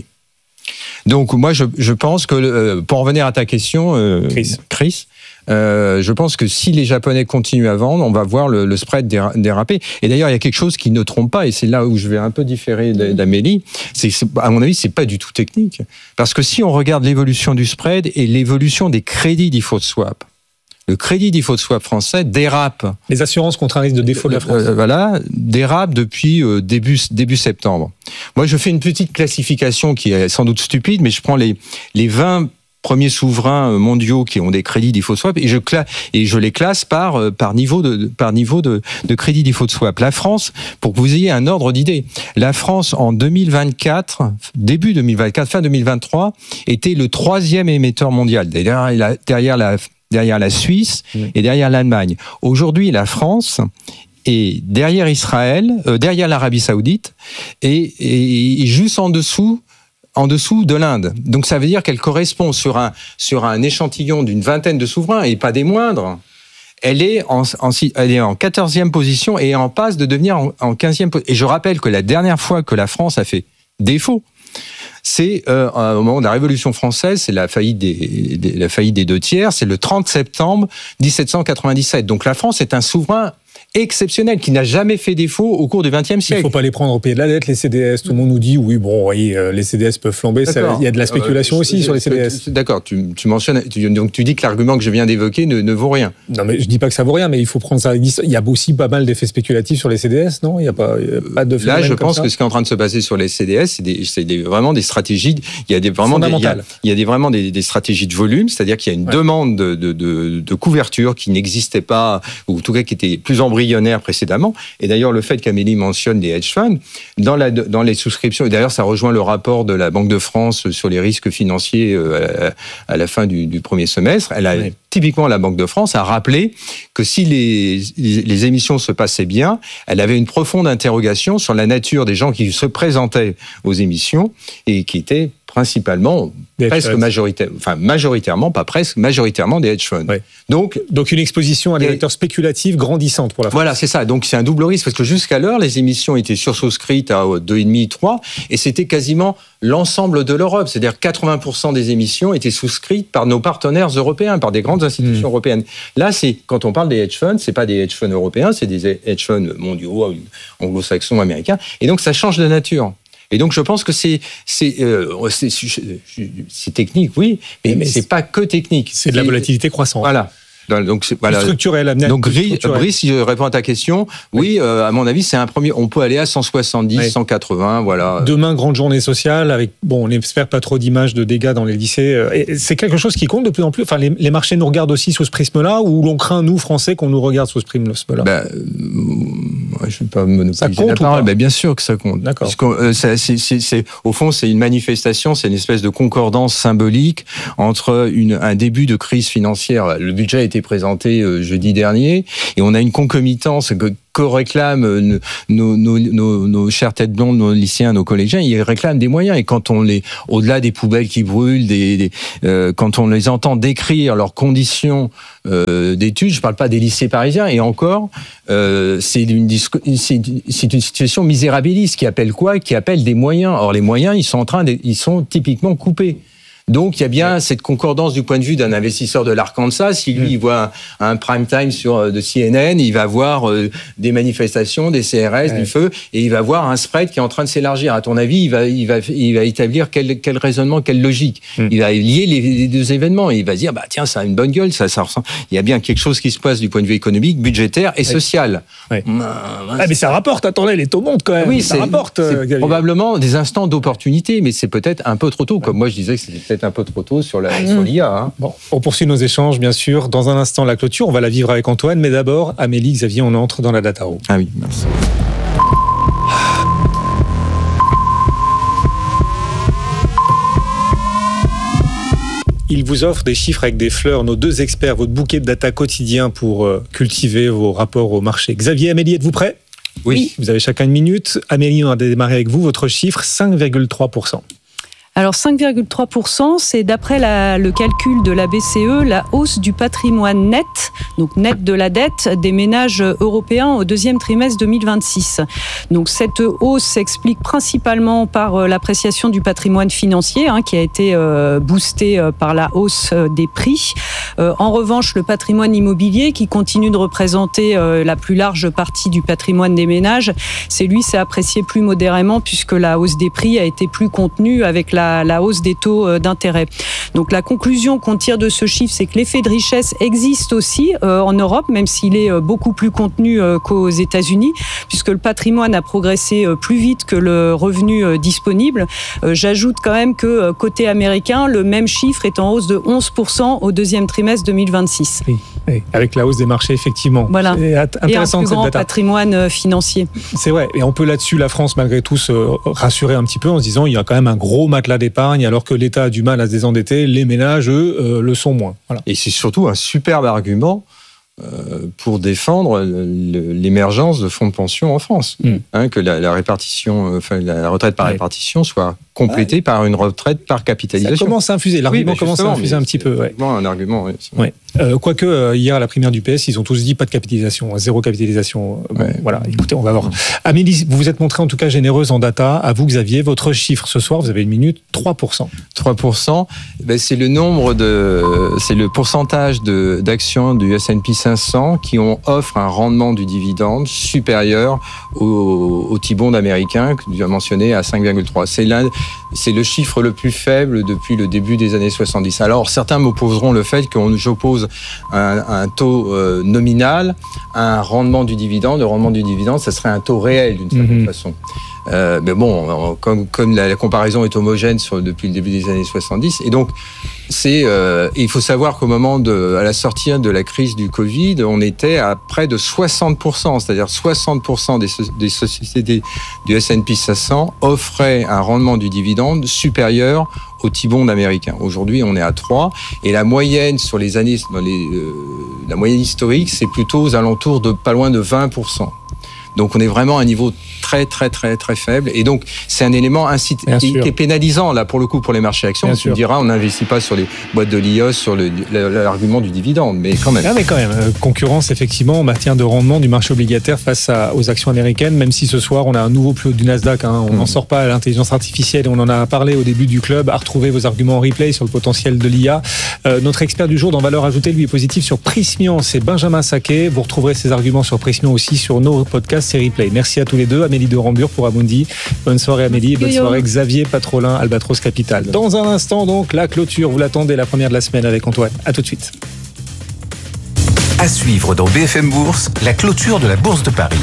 Donc, moi, je, je pense que, pour revenir à ta question, euh, Chris, Chris Euh, je pense que si les Japonais continuent à vendre, on va voir le, le spread déraper. Et d'ailleurs, il y a quelque chose qui ne trompe pas, et c'est là où je vais un peu différer d'Amélie. C'est, à mon avis, c'est pas du tout technique, parce que si on regarde l'évolution du spread et l'évolution des crédits default swap, le crédit default swap français dérape. Les assurances contre un risque de défaut de la France. Euh, voilà, dérape depuis euh, début début septembre. Moi, je fais une petite classification qui est sans doute stupide, mais je prends les les vingt premiers souverains mondiaux qui ont des crédits default swap et je cla- et je les classe par par niveau de par niveau de de crédit default swap. La France, pour que vous ayez un ordre d'idée, la France en deux mille vingt-quatre, début deux mille vingt-quatre, fin deux mille vingt-trois, était le troisième émetteur mondial derrière la derrière la derrière la Suisse et derrière l'Allemagne. Aujourd'hui, la France est derrière Israël, euh, derrière l'Arabie Saoudite et, et, et juste en dessous en dessous de l'Inde. Donc ça veut dire qu'elle correspond sur un, sur un échantillon d'une vingtaine de souverains, et pas des moindres. Elle est en, en, elle est en quatorzième position et en passe de devenir en, en quinzième position. Et je rappelle que la dernière fois que la France a fait défaut, c'est euh, au moment de la Révolution française, c'est la faillite des, des, la faillite des deux tiers, c'est le trente septembre dix-sept cent quatre-vingt-dix-sept. Donc la France est un souverain exceptionnel, qui n'a jamais fait défaut au cours du vingtième siècle. Il ne faut pas les prendre au pied de la dette, les C D S. Tout le monde nous dit, oui, bon, voyez, les C D S peuvent flamber. Ça, il y a de la spéculation euh, aussi sur les C D S. D'accord, tu, tu mentionnes, tu, donc tu dis que l'argument que je viens d'évoquer ne, ne vaut rien. Non, mais je ne dis pas que ça vaut rien, mais il faut prendre ça. Il y a aussi pas mal d'effets spéculatifs sur les C D S, non ? Il n'y a pas, il y a pas de Là, je pense que ce qui est en train de se passer sur les C D S, c'est, des, c'est des, vraiment des stratégies. Il y a des, vraiment des, il y a, il y a des, vraiment des, des stratégies de volume, c'est-à-dire qu'il y a une ouais. demande de, de, de, de couverture qui n'existait pas, ou en tout cas qui était plus embryonnaire précédemment. Et d'ailleurs, le fait qu'Amélie mentionne les hedge funds, dans, la, dans les souscriptions, et d'ailleurs, ça rejoint le rapport de la Banque de France sur les risques financiers à, à la fin du, du premier semestre. Elle a, oui. Typiquement, la Banque de France a rappelé que si les, les, les émissions se passaient bien, elle avait une profonde interrogation sur la nature des gens qui se présentaient aux émissions et qui étaient principalement, des presque majoritaire, enfin majoritairement, pas presque, majoritairement des hedge funds. Ouais. Donc, Donc une exposition à des acteurs spéculatifs grandissante pour la France. Voilà, c'est ça. Donc c'est un double risque parce que jusqu'alors, les émissions étaient sursouscrites à deux virgule cinq, trois, et c'était quasiment l'ensemble de l'Europe. C'est-à-dire quatre-vingts pour cent des émissions étaient souscrites par nos partenaires européens, par des grandes institutions mmh. européennes. Là, c'est quand on parle des hedge funds, c'est pas des hedge funds européens, c'est des hedge funds mondiaux, anglo-saxons, américains. Et donc ça change de nature. Et donc je pense que c'est c'est euh, c'est, c'est technique, oui, mais, mais c'est, c'est pas que technique. C'est de la volatilité croissante. Voilà. Donc c'est, voilà. Structurel, amené. Donc Brice, si je réponds à ta question, oui, oui euh, à mon avis, c'est un premier. On peut aller à cent soixante-dix, oui. cent quatre-vingts, voilà. Demain, grande journée sociale avec, bon, on espère pas trop d'images de dégâts dans les lycées. Et c'est quelque chose qui compte de plus en plus. Enfin, les, les marchés nous regardent aussi sous ce prisme-là, ou l'on craint nous Français qu'on nous regarde sous ce prisme-là. Ben, euh, je vais pas monopoliser la parole. Ben, bien sûr que ça compte. D'accord. Parce que, euh, ça, c'est, c'est, c'est, au fond, c'est une manifestation, c'est une espèce de concordance symbolique entre une, un début de crise financière. Le budget a été présenté euh, jeudi dernier, et on a une concomitance que, que réclament nos, nos, nos, nos chères têtes blondes, nos lycéens, nos collégiens. Ils réclament des moyens, et quand on les, au-delà des poubelles qui brûlent, des, des, euh, quand on les entend décrire leurs conditions euh, d'études, je ne parle pas des lycées parisiens, et encore, euh, c'est, une, c'est, c'est une situation misérabiliste qui appelle quoi ? Qui appelle des moyens. Or, les moyens, ils sont en train de, ils sont typiquement coupés. Donc, il y a bien cette concordance du point de vue d'un investisseur de l'Arkansas. Si lui, il voit un, un prime time sur de C N N, il va voir euh, des manifestations, des C R S, ouais. du feu, et il va voir un spread qui est en train de s'élargir. À ton avis, il va, il va, il va établir quel, quel raisonnement, quelle logique. Mm. Il va lier les, les deux événements, et il va se dire, bah tiens, ça a une bonne gueule, ça, ça ressemble. Il y a bien quelque chose qui se passe du point de vue économique, budgétaire et ouais. social. Ouais. Ah, mais ça rapporte. Attendez, les taux montent quand même. Oui, ça c'est, rapporte. C'est euh, probablement des instants d'opportunité, mais c'est peut-être un peu trop tôt. Comme moi, je disais que c'était peut-être un peu trop tôt sur, la, mmh. sur l'I A. Hein. Bon, on poursuit nos échanges, bien sûr. Dans un instant, la clôture, on va la vivre avec Antoine. Mais d'abord, Amélie, Xavier, on entre dans la data room. Ah oui, merci. Il vous offre des chiffres avec des fleurs, nos deux experts, votre bouquet de data quotidien pour euh, cultiver vos rapports au marché. Xavier, Amélie, êtes-vous prêts ? Oui. Vous avez chacun une minute. Amélie, on va démarrer avec vous. Votre chiffre, cinq virgule trois pour cent. Alors cinq virgule trois pour cent, c'est d'après la, le calcul de la B C E, la hausse du patrimoine net, donc net de la dette des ménages européens au deuxième trimestre deux mille vingt-six. Donc cette hausse s'explique principalement par l'appréciation du patrimoine financier, hein, qui a été euh, boostée par la hausse des prix. Euh, en revanche, le patrimoine immobilier, qui continue de représenter euh, la plus large partie du patrimoine des ménages, c'est lui, s'est apprécié plus modérément puisque la hausse des prix a été plus contenue avec la la hausse des taux d'intérêt. Donc la conclusion qu'on tire de ce chiffre, c'est que l'effet de richesse existe aussi euh, en Europe, même s'il est beaucoup plus contenu euh, qu'aux États-Unis, puisque le patrimoine a progressé euh, plus vite que le revenu euh, disponible. Euh, j'ajoute quand même que euh, côté américain, le même chiffre est en hausse de onze pour cent au deuxième trimestre deux mille vingt-six. Oui, oui, avec la hausse des marchés, effectivement. Voilà. C'est intéressant, et un plus grand cette data. Patrimoine financier. C'est vrai. Et on peut là-dessus, la France, malgré tout, se rassurer un petit peu en se disant il y a quand même un gros matelas d'épargne, alors que l'État a du mal à se désendetter, les ménages, eux, euh, le sont moins. Voilà. Et c'est surtout un superbe argument euh, pour défendre le, l'émergence de fonds de pension en France. Mm. Hein, que la, la répartition, euh, enfin, la retraite par ouais. répartition soit complétée ouais. par une retraite par capitalisation. Ça commence à infuser. L'argument oui, commence à infuser un petit peu. Ouais. Un argument, oui. Ouais. Euh, quoique, euh, hier, à la primaire du P S, ils ont tous dit pas de capitalisation, zéro capitalisation. Bon, ouais. Voilà, écoutez, on va voir. Amélie, vous vous êtes montrée en tout cas généreuse en data. À vous, Xavier, votre chiffre ce soir, vous avez une minute, trois pour cent. trois pour cent, ben, c'est le nombre de, c'est le pourcentage de, d'actions du S and P cinq cents qui ont, offrent un rendement du dividende supérieur au, au T-bond américain, que tu as mentionné, à cinq virgule trois. C'est l'un, c'est le chiffre le plus faible depuis le début des années soixante-dix. Alors, certains m'opposeront le fait que j'oppose un, un taux euh, nominal à un rendement du dividende. Le rendement du dividende, ça serait un taux réel d'une certaine mmh. façon. Euh, mais bon, on, comme, comme la, la comparaison est homogène sur, depuis le début des années soixante-dix, et donc c'est, euh, il faut savoir qu'au moment de, à la sortie de la crise du Covid, on était à près de soixante pour cent, c'est-à-dire soixante pour cent des, des sociétés du S and P cinq cents offraient un rendement du dividende supérieur au T-bond américain. Aujourd'hui, on est à trois, et la moyenne sur les années, dans les, euh, la moyenne historique, c'est plutôt aux alentours de pas loin de vingt pour cent. Donc on est vraiment à un niveau très très très très faible. Et donc c'est un élément incite- qui, qui est pénalisant là pour le coup pour les marchés actions. Tu me diras, on n'investit pas sur les boîtes de l'I O S, sur le, l'argument du dividende, mais quand même. Ah mais quand même, euh, concurrence effectivement en matière de rendement du marché obligataire face à, aux actions américaines, même si ce soir on a un nouveau plus haut du Nasdaq, hein, on n'en mmh. sort pas à l'intelligence artificielle et on en a parlé au début du club, à retrouver vos arguments en replay sur le potentiel de l'I A. Euh, notre expert du jour dans valeur ajoutée, lui, est positif sur Prismian, c'est Benjamin Saquet. Vous retrouverez ses arguments sur Prismian aussi sur nos podcasts et replay. Merci à tous les deux, Amélie de Rambure pour Amundi. Bonne soirée Amélie, bonne soirée Xavier Patrolin, Albatros Capital. Dans un instant donc, la clôture, vous l'attendez, la première de la semaine avec Antoine. À tout de suite. À suivre dans B F M Bourse, la clôture de la Bourse de Paris.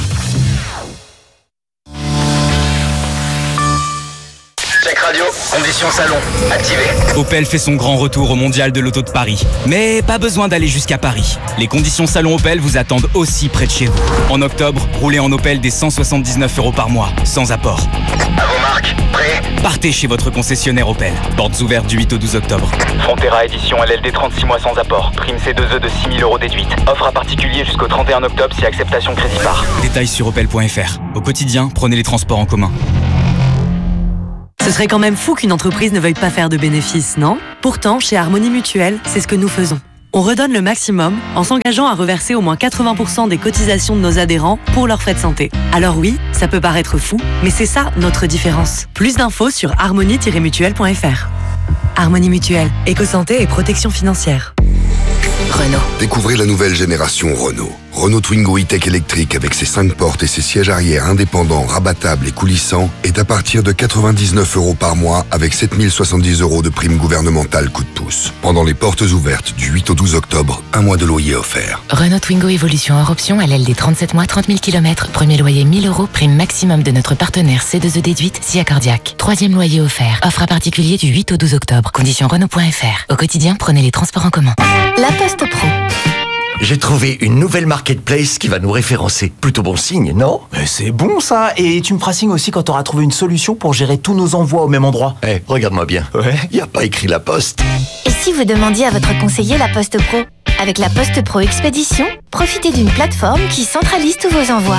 Check radio, conditions salon, activé. Opel fait son grand retour au Mondial de l'Auto de Paris. Mais pas besoin d'aller jusqu'à Paris. Les conditions salon Opel vous attendent aussi près de chez vous. En octobre, roulez en Opel des cent soixante-dix-neuf euros par mois, sans apport. À vos marques, prêt ? Partez chez votre concessionnaire Opel. Portes ouvertes du huit au douze octobre. Frontera édition L L D trente-six mois sans apport. Prime C deux E de six mille euros déduite. Offre à particulier jusqu'au trente et un octobre si acceptation crédit par. Détails sur opel point f r. Au quotidien, prenez les transports en commun. Ce serait quand même fou qu'une entreprise ne veuille pas faire de bénéfices, non ? Pourtant, chez Harmonie Mutuelle, c'est ce que nous faisons. On redonne le maximum en s'engageant à reverser au moins quatre-vingts pour cent des cotisations de nos adhérents pour leurs frais de santé. Alors oui, ça peut paraître fou, mais c'est ça notre différence. Plus d'infos sur harmonie tiret mutuelle point f r. Harmonie Mutuelle, éco-santé et protection financière. Renault. Découvrez la nouvelle génération Renault. Renault Twingo e-Tech électrique avec ses cinq portes et ses sièges arrière indépendants, rabattables et coulissants est à partir de quatre-vingt-dix-neuf euros par mois avec sept mille soixante-dix euros de prime gouvernementale coup de pouce. Pendant les portes ouvertes du huit au douze octobre, un mois de loyer offert. Renault Twingo Evolution hors option L L D trente-sept mois, trente mille kilomètres. Premier loyer mille euros, prime maximum de notre partenaire C deux E déduite, S I A cardiaque. Troisième loyer offert. Offre à particulier du huit au douze octobre. Conditions Renault point f r. Au quotidien, prenez les transports en commun. La Poste Pro. J'ai trouvé une nouvelle marketplace qui va nous référencer. Plutôt bon signe, non ? Mais c'est bon ça. Et tu me feras signe aussi quand tu auras trouvé une solution pour gérer tous nos envois au même endroit. Eh, hey, regarde-moi bien. Ouais. Y a pas écrit La Poste. Et si vous demandiez à votre conseiller La Poste Pro ? Avec La Poste Pro Expédition, profitez d'une plateforme qui centralise tous vos envois.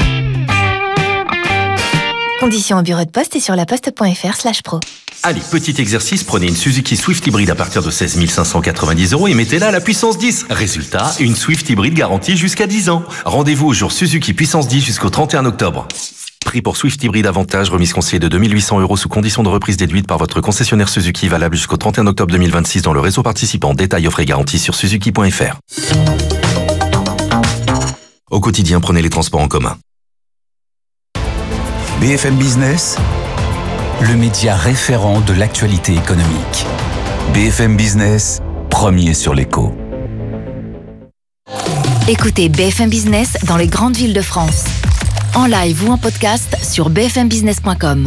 Conditions au bureau de poste et sur laposte point f r slash pro. Allez, petit exercice, prenez une Suzuki Swift hybride à partir de seize mille cinq cent quatre-vingt-dix euros et mettez-la à la puissance dix. Résultat, une Swift hybride garantie jusqu'à dix ans. Rendez-vous au jour Suzuki puissance dix jusqu'au trente et un octobre. Prix pour Swift hybride avantage, remise conseillée de deux mille huit cents euros sous condition de reprise déduite par votre concessionnaire Suzuki, valable jusqu'au trente et un octobre deux mille vingt-six dans le réseau participant. Détails offre et garantie sur suzuki point f r. Au quotidien, prenez les transports en commun. B F M Business, le média référent de l'actualité économique. B F M Business, premier sur l'écho. Écoutez B F M Business dans les grandes villes de France. En live ou en podcast sur b f m business point com.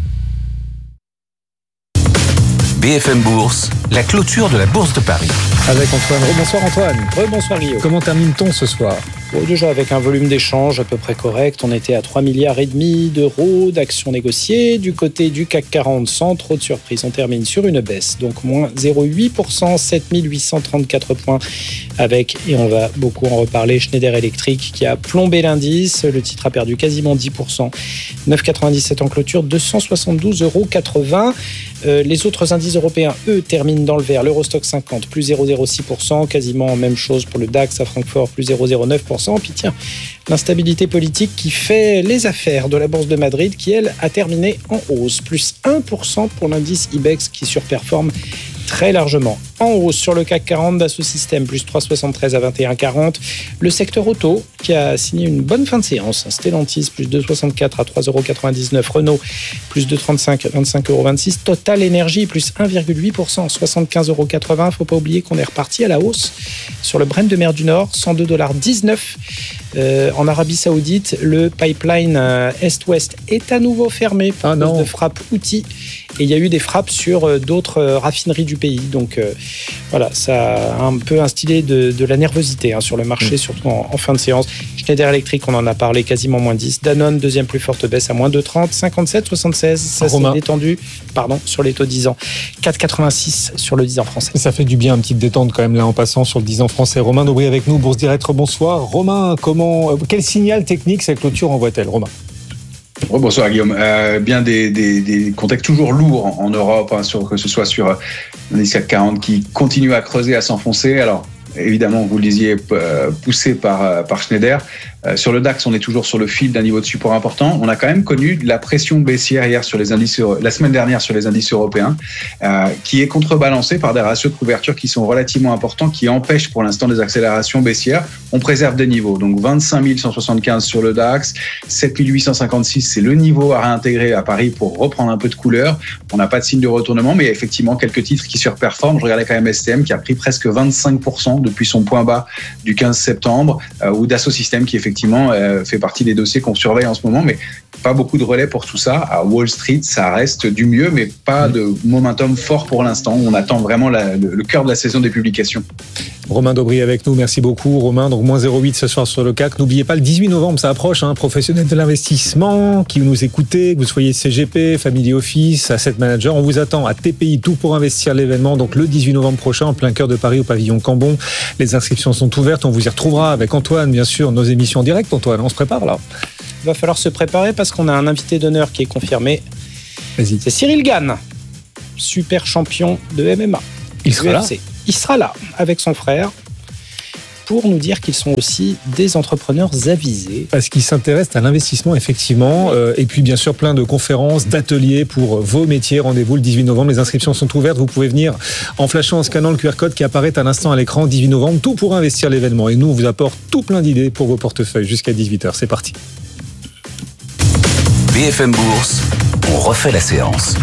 B F M Bourse, la clôture de la Bourse de Paris. Avec Antoine. Rebonsoir Antoine. Rebonsoir Guillaume. Comment termine-t-on ce soir ? Bon, déjà avec un volume d'échange à peu près correct, on était à trois milliards et demi d'euros d'actions négociées. Du côté du C A C quarante, sans trop de surprise, on termine sur une baisse, donc moins zéro virgule huit pour cent, sept mille huit cent trente-quatre points avec, et on va beaucoup en reparler, Schneider Electric qui a plombé l'indice. Le titre a perdu quasiment dix pour cent, neuf virgule quatre-vingt-dix-sept en clôture, deux cent soixante-douze euros quatre-vingts. Euh, les autres indices européens, eux, terminent dans le vert. L'Eurostock cinquante, plus zéro virgule zéro six pour cent, quasiment même chose pour le DAX à Francfort, plus zéro virgule zéro neuf pour cent. Puis tiens, l'instabilité politique qui fait les affaires de la Bourse de Madrid, qui elle a terminé en hausse, plus un pour cent pour l'indice IBEX qui surperforme très largement. En hausse sur le C A C quarante, Dassault Systèmes, plus trois virgule soixante-treize à vingt et un virgule quarante. Le secteur auto, qui a signé une bonne fin de séance. Stellantis, plus deux virgule soixante-quatre à trois euros quatre-vingt-dix-neuf. Renault, plus deux virgule trente-cinq à vingt-cinq euros vingt-six. Total Energy, plus un virgule huit pour cent, soixante-quinze euros quatre-vingts. Faut pas oublier qu'on est reparti à la hausse sur le Brent de mer du Nord, cent deux virgule dix-neuf dollars. Euh, en Arabie Saoudite, le pipeline euh, Est-Ouest est à nouveau fermé pour ah cause de frappes outils. Et il y a eu des frappes sur euh, d'autres euh, raffineries du pays. Donc, euh, voilà, ça a un peu instillé de, de la nervosité hein, sur le marché, mmh. surtout en, en fin de séance. Schneider Electric, on en a parlé, quasiment moins dix. Danone, deuxième plus forte baisse à moins deux virgule trente. cinquante-sept soixante-seize, ça s'est détendu pardon, sur les taux dix ans. quatre virgule quatre-vingt-six sur le dix ans français. Ça fait du bien, une petite détente quand même là en passant sur le dix ans français. Romain Daubry avec nous, Bourse Direct, bonsoir. Romain, comment, quel signal technique cette clôture envoie-t-elle, Romain ? Oh, bonsoir Guillaume. Euh, bien des, des, des contextes toujours lourds en, en Europe, hein, sur, que ce soit sur l'indice C A C quarante qui continue à creuser, à s'enfoncer. Alors évidemment, vous le disiez, poussé par, par Schneider. Euh, sur le DAX, on est toujours sur le fil d'un niveau de support important. On a quand même connu de la pression baissière hier sur les indices, la semaine dernière sur les indices européens, euh, qui est contrebalancée par des ratios de couverture qui sont relativement importants, qui empêchent pour l'instant des accélérations baissières. On préserve des niveaux. Donc vingt-cinq mille cent soixante-quinze sur le DAX, sept mille huit cent cinquante-six, c'est le niveau à réintégrer à Paris pour reprendre un peu de couleur. On n'a pas de signe de retournement, mais il y a effectivement quelques titres qui surperforment. Je regardais quand même S T M qui a pris presque vingt-cinq pour cent depuis son point bas du quinze septembre, euh, ou Dassault Systèmes qui effectivement euh, fait partie des dossiers qu'on surveille en ce moment, mais pas beaucoup de relais pour tout ça. À Wall Street, ça reste du mieux, mais pas de momentum fort pour l'instant. On attend vraiment la, le, le cœur de la saison des publications. Romain Daubry avec nous, merci beaucoup. Romain, donc moins zéro virgule huit ce soir sur le C A C. N'oubliez pas, le dix-huit novembre, ça approche, hein, professionnels de l'investissement, qui nous écoutez, que vous soyez C G P, Family Office, Asset Manager, on vous attend à T P I, tout pour investir l'événement, donc le dix-huit novembre prochain, en plein cœur de Paris, au pavillon Cambon. Les inscriptions sont ouvertes, on vous y retrouvera avec Antoine, bien sûr, nos émissions directes. Antoine, on se prépare là. Il va falloir se préparer parce qu'on a un invité d'honneur qui est confirmé. Vas-y. C'est Cyril Gann, super champion de M M A. Il sera là. Il sera là avec son frère pour nous dire qu'ils sont aussi des entrepreneurs avisés. Parce qu'ils s'intéressent à l'investissement, effectivement. Euh, et puis, bien sûr, plein de conférences, d'ateliers pour vos métiers. Rendez-vous le dix-huit novembre. Les inscriptions sont ouvertes. Vous pouvez venir en flashant, en scannant le Q R code qui apparaît à l'instant à l'écran. dix-huit novembre, tout pour investir l'événement. Et nous, on vous apporte tout plein d'idées pour vos portefeuilles jusqu'à dix-huit heures. C'est parti. B F M Bourse, on refait la séance.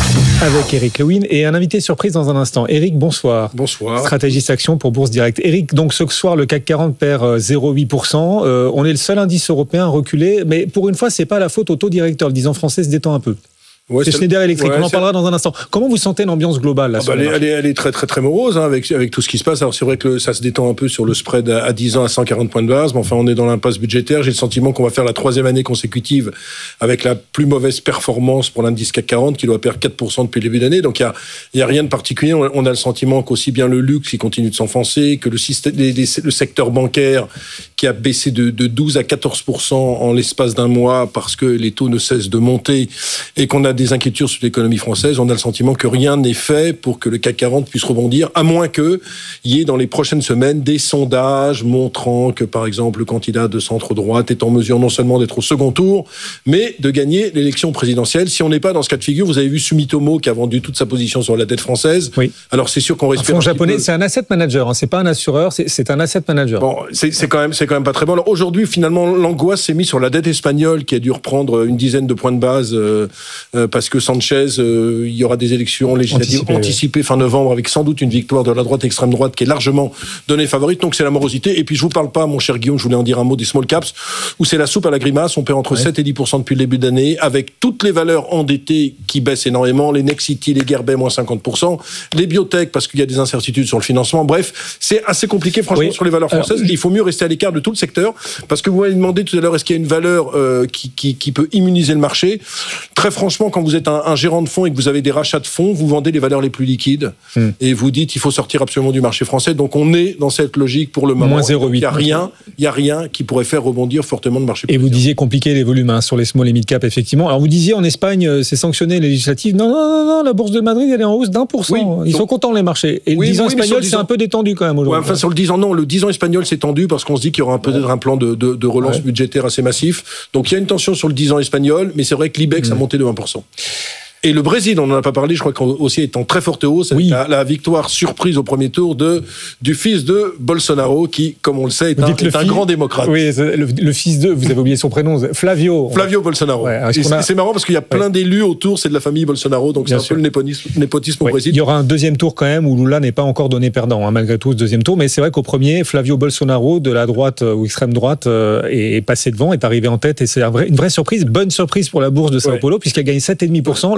Avec Eric Lewin et un invité surprise dans un instant. Eric, bonsoir. Bonsoir. Stratégiste action pour Bourse Direct. Eric, donc ce soir, le C A C quarante perd zéro virgule huit pour cent. Euh, on est le seul indice européen reculé, mais pour une fois, c'est pas la faute au taux directeur. Le dix ans français se détend un peu. Ouais, c'est Schneider Electric, ouais, on en parlera dans un instant. Comment vous sentez l'ambiance globale là, ah bah elle, est, elle, est, elle est très très très morose hein, avec, avec tout ce qui se passe. Alors c'est vrai que ça se détend un peu sur le spread à, à dix ans à cent quarante points de base, mais enfin on est dans l'impasse budgétaire. J'ai le sentiment qu'on va faire la troisième année consécutive avec la plus mauvaise performance pour l'indice C A C quarante qui doit perdre quatre pour cent depuis le début d'année. Donc il y a, il y a rien de particulier. On, on a le sentiment qu'aussi bien le luxe qui continue de s'enfoncer, que le, système, les, les, le secteur bancaire qui a baissé de, de douze à quatorze pour cent en l'espace d'un mois parce que les taux ne cessent de monter et qu'on a des inquiétudes sur les l'économie française, on a le sentiment que rien n'est fait pour que le C A C quarante puisse rebondir, à moins qu'il y ait dans les prochaines semaines des sondages montrant que, par exemple, le candidat de centre-droite est en mesure non seulement d'être au second tour, mais de gagner l'élection présidentielle. Si on n'est pas dans ce cas de figure, vous avez vu Sumitomo qui a vendu toute sa position sur la dette française. Oui. Alors c'est sûr qu'on respire un fonds japonais, peu... c'est un asset manager, hein. C'est pas un assureur, c'est, c'est un asset manager. Bon, c'est, c'est quand même, c'est quand même pas très bon. Alors aujourd'hui, finalement, l'angoisse s'est mise sur la dette espagnole qui a dû reprendre une dizaine de points de base euh, euh, parce que Sanchez Euh, il y aura des élections législatives anticipées, anticipées fin novembre avec sans doute une victoire de la droite extrême droite qui est largement donnée favorite. Donc c'est la morosité. Et puis je vous parle pas, mon cher Guillaume, je voulais en dire un mot des small caps où c'est la soupe à la grimace. On perd entre ouais. sept et dix pour cent depuis le début d'année avec toutes les valeurs endettées qui baissent énormément. Les Nexity, les Gerbet, moins cinquante pour cent. Les biotech parce qu'il y a des incertitudes sur le financement. Bref, c'est assez compliqué franchement oui. sur les valeurs françaises. Alors, il faut mieux rester à l'écart de tout le secteur parce que vous m'avez demandé tout à l'heure est-ce qu'il y a une valeur euh, qui, qui, qui peut immuniser le marché. Très franchement, quand vous êtes un, un gérant de fonds et que vous avez des rachats de fonds, vous vendez les valeurs les plus liquides mmh. et vous dites il faut sortir absolument du marché français. Donc on est dans cette logique pour le moment. moins zéro virgule huit. Il y a rien, il y a rien qui pourrait faire rebondir fortement le marché. Et vous disiez compliquer les volumes hein, sur les small et mid cap effectivement. Alors vous disiez en Espagne c'est sanctionné les législatives. Non non non non, la bourse de Madrid elle est en hausse d'un pour cent. Oui, Ils donc... sont contents les marchés. Et oui, le dix ans oui, espagnol c'est un peu détendu quand même aujourd'hui. Ouais, enfin sur le dix ans non, le dix ans espagnol c'est tendu parce qu'on se dit qu'il y aura peut-être un plan de, de, de relance ouais. budgétaire assez massif. Donc il y a une tension sur le dix ans espagnol, mais c'est vrai que l'I B E X mmh. a monté de un pour cent. Et le Brésil, on n'en a pas parlé, je crois qu'aussi est en très forte hausse. Oui. La, la victoire surprise au premier tour de, du fils de Bolsonaro, qui, comme on le sait, est, un, est un grand démocrate. Oui, le, le fils de, vous avez oublié son prénom, Flavio. Flavio Bolsonaro. Ouais, a... C'est marrant parce qu'il y a plein ouais. d'élus autour, c'est de la famille Bolsonaro, donc Bien c'est sûr. un peu le népotisme, népotisme ouais. au Brésil. Il y aura un deuxième tour quand même où Lula n'est pas encore donné perdant, hein, malgré tout, ce deuxième tour. Mais c'est vrai qu'au premier, Flavio Bolsonaro, de la droite ou extrême droite, euh, est passé devant, est arrivé en tête et c'est un vrai, une vraie surprise, bonne surprise pour la bourse de Sao ouais. Paulo, puisqu'elle gagne sept virgule cinq pour cent. Le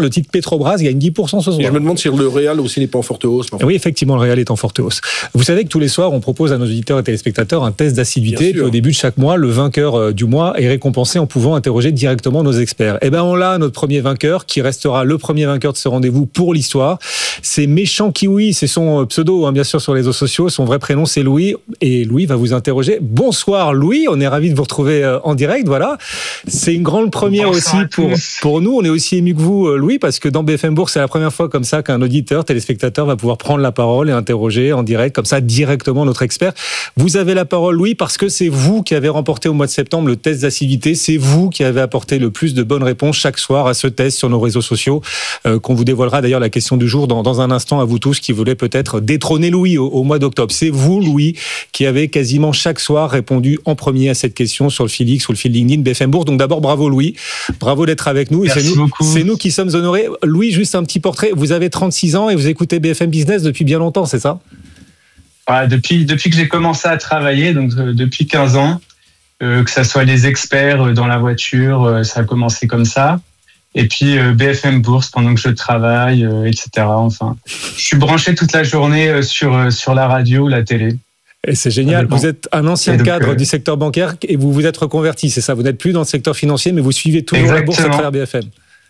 le titre Petrobras gagne dix pour cent ce soir. Et je me demande si le Real aussi n'est pas en forte hausse. Enfin. Oui, effectivement, le Real est en forte hausse. Vous savez que tous les soirs, on propose à nos auditeurs et téléspectateurs un test d'assiduité. Puis au début de chaque mois, le vainqueur du mois est récompensé en pouvant interroger directement nos experts. Eh bien, on l'a, notre premier vainqueur, qui restera le premier vainqueur de ce rendez-vous pour l'histoire. C'est Méchant Kiwi, c'est son pseudo, hein, bien sûr, sur les réseaux sociaux. Son vrai prénom, c'est Louis. Et Louis va vous interroger. Bonsoir Louis, on est ravis de vous retrouver en direct. Voilà, c'est une grande première Bonsoir aussi pour, pour nous. On est aussi émus que vous, Louis, parce que dans B F M Bourse, c'est la première fois comme ça qu'un auditeur, téléspectateur va pouvoir prendre la parole et interroger en direct, comme ça, directement notre expert. Vous avez la parole, Louis, parce que c'est vous qui avez remporté au mois de septembre le test d'assiduité. C'est vous qui avez apporté le plus de bonnes réponses chaque soir à ce test sur nos réseaux sociaux, euh, qu'on vous dévoilera d'ailleurs la question du jour dans, dans un instant à vous tous qui voulez peut-être détrôner Louis au, au mois d'octobre. C'est vous, Louis, qui avez quasiment chaque soir répondu en premier à cette question sur le fil X ou le fil LinkedIn B F M Bourse. Donc d'abord, bravo Louis. Bravo d'être avec nous. Et c'est nous, c'est nous qui sommes honorés. Louis, juste un petit portrait. Vous avez trente-six ans et vous écoutez B F M Business depuis bien longtemps, c'est ça ? Ouais, depuis, depuis que j'ai commencé à travailler, donc euh, depuis quinze ans, euh, que ça soit les experts euh, dans la voiture, euh, ça a commencé comme ça. Et puis euh, B F M Bourse pendant que je travaille, euh, et cetera. Enfin, je suis branché toute la journée euh, sur, euh, sur la radio, la télé. Et c'est génial. Vous êtes un ancien donc, cadre euh... du secteur bancaire et vous vous êtes reconverti, c'est ça ? Vous n'êtes plus dans le secteur financier, mais vous suivez toujours Exactement. la bourse à travers B F M.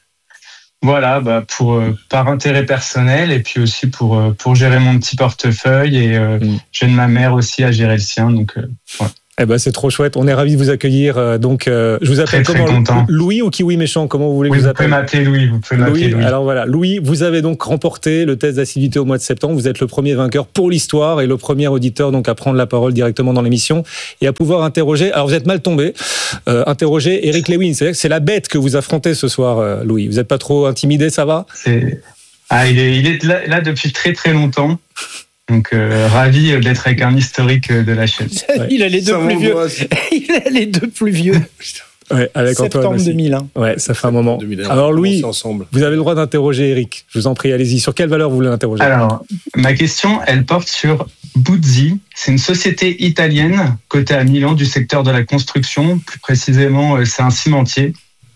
Voilà, bah pour euh, par intérêt personnel et puis aussi pour euh, pour gérer mon petit portefeuille et euh, mmh. j'aide ma mère aussi à gérer le sien. Donc euh, ouais. Eh ben c'est trop chouette. On est ravis de vous accueillir. Donc euh, je vous appelle très, comment très Louis ou Kiwi Méchant, comment vous voulez oui, que je vous appelle ? Vous pouvez m'appeler Louis. Vous pouvez m'appeler Louis. Louis. Alors voilà, Louis, vous avez donc remporté le test d'assiduité au mois de septembre. Vous êtes le premier vainqueur pour l'histoire et le premier auditeur donc à prendre la parole directement dans l'émission et à pouvoir interroger. Alors vous êtes mal tombé. Euh, interroger Eric Lewin. C'est c'est la bête que vous affrontez ce soir, euh, Louis. Vous n'êtes pas trop intimidé, ça va ? C'est... Ah, il est il est là, là depuis très très longtemps. Donc, euh, ravi d'être avec un historique de la chaîne. Il a les deux plus vieux. Il a les deux plus vieux. Ouais, avec septembre deux mille un. Ouais, ça fait un moment. deux mille un. Alors Louis, vous avez le droit d'interroger Eric. Je vous en prie, allez-y. Sur quelle valeur vous voulez l'interroger ? Alors, ma question, elle porte sur Buzzi. C'est une société italienne cotée à Milan du secteur de la construction. Plus précisément, c'est un cimentier.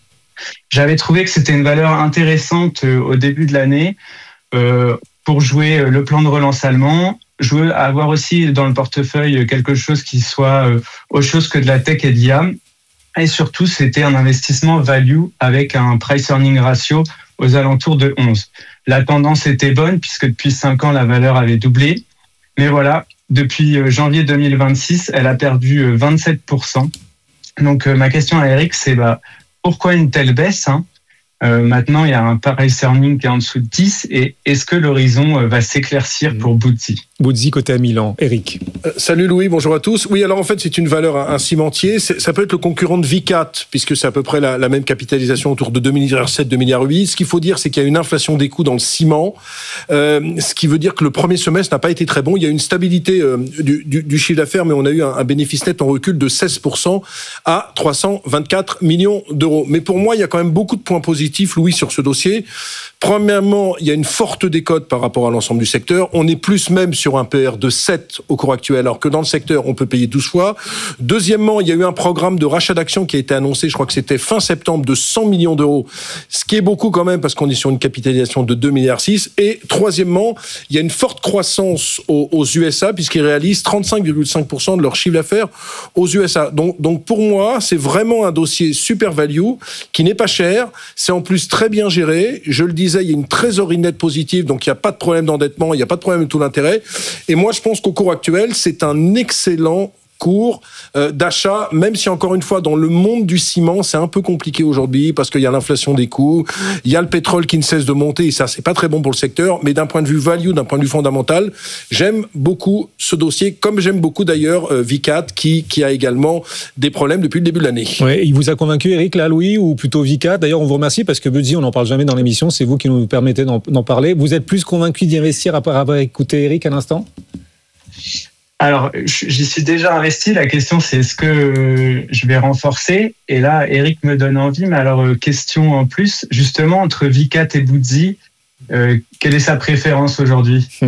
J'avais trouvé que c'était une valeur intéressante au début de l'année. Euh, pour jouer le plan de relance allemand, je veux avoir aussi dans le portefeuille quelque chose qui soit autre chose que de la tech et de l'I A. Et surtout, c'était un investissement value avec un price-earning ratio aux alentours de onze. La tendance était bonne puisque depuis cinq ans, la valeur avait doublé. Mais voilà, depuis janvier deux mille vingt-six, elle a perdu vingt-sept pour cent. Donc ma question à Eric, c'est bah, pourquoi une telle baisse hein Euh, maintenant, il y a un price earning qui est en dessous de dix. Et est-ce que l'horizon euh, va s'éclaircir pour Buzzi ? Buzzi côté à Milan. Eric. Euh, salut Louis, bonjour à tous. Oui, alors en fait, c'est une valeur, un, un cimentier. C'est, ça peut être le concurrent de Vicat, puisque c'est à peu près la, la même capitalisation, autour de deux milliards sept, deux milliards huit. Ce qu'il faut dire, c'est qu'il y a une inflation des coûts dans le ciment, euh, ce qui veut dire que le premier semestre n'a pas été très bon. Il y a une stabilité euh, du, du, du chiffre d'affaires, mais on a eu un, un bénéfice net en recul de seize pour cent à trois cent vingt-quatre millions d'euros. Mais pour moi, il y a quand même beaucoup de points positifs, Louis, sur ce dossier. Premièrement, il y a une forte décote par rapport à l'ensemble du secteur. On est plus même sur un P R de sept au cours actuel, alors que dans le secteur, on peut payer douze fois. Deuxièmement, il y a eu un programme de rachat d'actions qui a été annoncé, je crois que c'était fin septembre, de cent millions d'euros, ce qui est beaucoup quand même parce qu'on est sur une capitalisation de deux milliards six. Et troisièmement, il y a une forte croissance aux, aux U S A, puisqu'ils réalisent trente-cinq virgule cinq pour cent de leur chiffre d'affaires aux U S A. Donc, donc pour moi, c'est vraiment un dossier super value qui n'est pas cher. C'est en plus très bien géré. Je le disais, il y a une trésorerie nette positive, donc il n'y a pas de problème d'endettement, il n'y a pas de problème de taux d'intérêt. Et moi, je pense qu'au cours actuel, c'est un excellent cours euh, d'achat, même si encore une fois, dans le monde du ciment, c'est un peu compliqué aujourd'hui parce qu'il y a l'inflation des coûts, il y a le pétrole qui ne cesse de monter et ça, c'est pas très bon pour le secteur. Mais d'un point de vue value, d'un point de vue fondamental, j'aime beaucoup ce dossier, comme j'aime beaucoup d'ailleurs euh, Vicat qui, qui a également des problèmes depuis le début de l'année. Ouais, il vous a convaincu, Eric, là, Louis, ou plutôt Vicat? D'ailleurs, on vous remercie parce que Buzzi, on n'en parle jamais dans l'émission, c'est vous qui nous permettez d'en, d'en parler. Vous êtes plus convaincu d'y investir après avoir écouté Eric à l'instant? Alors, j'y suis déjà investi. La question, c'est est-ce que je vais renforcer? Et là, Eric me donne envie. Mais alors, question en plus, justement, entre Vicat et Buzzi, euh, quelle est sa préférence aujourd'hui?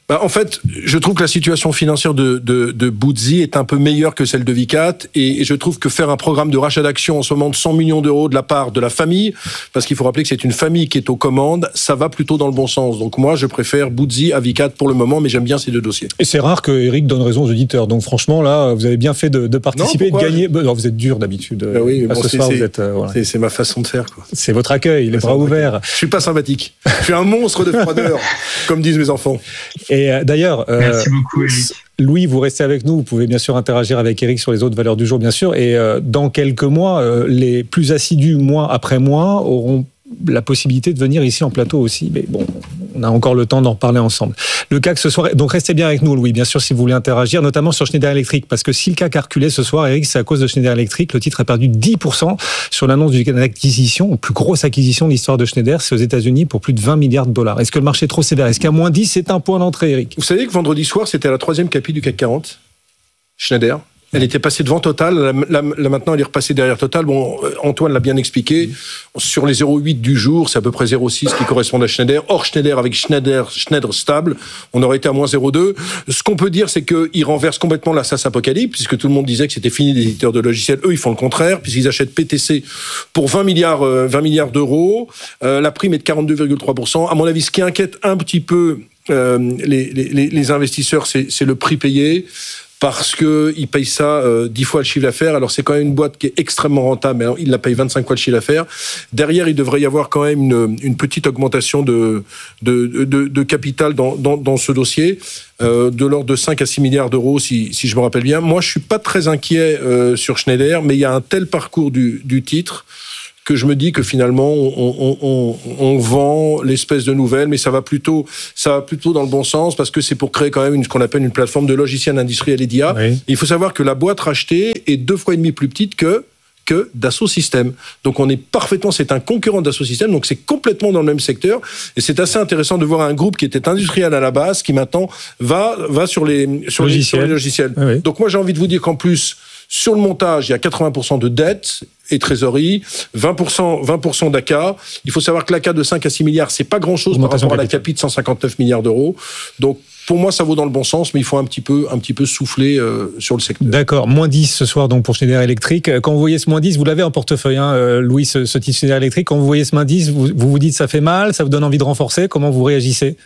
Bah, en fait, je trouve que la situation financière de, de, de Buzzi est un peu meilleure que celle de Vicat, et, et je trouve que faire un programme de rachat d'actions en ce moment de cent millions d'euros de la part de la famille, parce qu'il faut rappeler que c'est une famille qui est aux commandes, ça va plutôt dans le bon sens. Donc moi, je préfère Buzzi à Vicat pour le moment, mais j'aime bien ces deux dossiers. Et c'est rare que Eric donne raison aux auditeurs. Donc franchement, là, vous avez bien fait de, de participer non, et de gagner. Non, vous êtes dur d'habitude. Ben oui, mais bon, ce c'est, soir, c'est, vous êtes, euh, voilà. c'est, c'est ma façon de faire, quoi. C'est votre accueil, les bras ouverts. Je suis pas sympathique. Je suis un monstre de froideur, comme disent mes enfants. Et euh, d'ailleurs, euh, merci beaucoup, Eric. Louis, vous restez avec nous. Vous pouvez bien sûr interagir avec Eric sur les autres valeurs du jour, bien sûr. Et euh, dans quelques mois, euh, les plus assidus, mois après mois, auront la possibilité de venir ici en plateau aussi. Mais bon, on a encore le temps d'en reparler ensemble. Le C A C ce soir, donc restez bien avec nous, Louis, bien sûr, si vous voulez interagir, notamment sur Schneider Electric, parce que si le C A C a reculé ce soir, Eric, c'est à cause de Schneider Electric. Le titre a perdu dix pour cent sur l'annonce d'une acquisition, plus grosse acquisition de l'histoire de Schneider, c'est aux États-Unis pour plus de vingt milliards de dollars. Est-ce que le marché est trop sévère? Est-ce qu'à moins dix, c'est un point d'entrée, Eric? Vous savez que vendredi soir, c'était la troisième capi du C A C quarante, Schneider. Elle était passée devant Total, là, là, là maintenant elle est repassée derrière Total. Bon, Antoine l'a bien expliqué, sur les zéro virgule huit du jour, c'est à peu près zéro virgule six qui correspond à Schneider. Or Schneider avec Schneider, Schneider stable, on aurait été à moins zéro virgule deux. Ce qu'on peut dire, c'est qu'il renverse complètement la SaaS Apocalypse, puisque tout le monde disait que c'était fini des éditeurs de logiciels. Eux, ils font le contraire, puisqu'ils achètent P T C pour vingt milliards, euh, vingt milliards d'euros. Euh, la prime est de quarante-deux virgule trois pour cent. À mon avis, ce qui inquiète un petit peu euh, les, les, les investisseurs, c'est, c'est le prix payé. Parce qu'ils payent ça euh, dix fois le chiffre d'affaires. Alors, c'est quand même une boîte qui est extrêmement rentable, mais alors, ils la payent vingt-cinq fois le chiffre d'affaires. Derrière, il devrait y avoir quand même une, une petite augmentation de, de, de, de capital dans, dans, dans ce dossier, euh, de l'ordre de cinq à six milliards d'euros, si, si je me rappelle bien. Moi, je suis pas très inquiet euh, sur Schneider, mais il y a un tel parcours du, du titre que je me dis que finalement on, on, on, on vend l'espèce de nouvelle, mais ça va plutôt, ça va plutôt dans le bon sens parce que c'est pour créer quand même une, ce qu'on appelle une plateforme de logiciels industriels et d'I A. Oui. Il faut savoir que la boîte rachetée est deux fois et demi plus petite que que Dassault Systèmes. Donc on est parfaitement, c'est un concurrent de Dassault Systèmes, donc c'est complètement dans le même secteur. Et c'est assez intéressant de voir un groupe qui était industriel à la base, qui maintenant va va sur les sur, les, sur les logiciels. Oui. Donc moi j'ai envie de vous dire qu'en plus sur le montage, il y a quatre-vingts pour cent de dette et trésorerie, vingt pour cent, vingt pour cent d'A C A. Il faut savoir que l'A C A de cinq à six milliards, c'est pas grand-chose par rapport à la capi de cent cinquante-neuf milliards d'euros. Donc, pour moi, ça vaut dans le bon sens, mais il faut un petit peu, un petit peu souffler euh, sur le secteur. D'accord. moins dix ce soir donc pour Schneider Electric. Quand vous voyez ce moins dix, vous l'avez en portefeuille, hein, euh, Louis, ce, ce titre Schneider Electric. Quand vous voyez ce moins dix, vous, vous vous dites ça fait mal, ça vous donne envie de renforcer. Comment vous réagissez?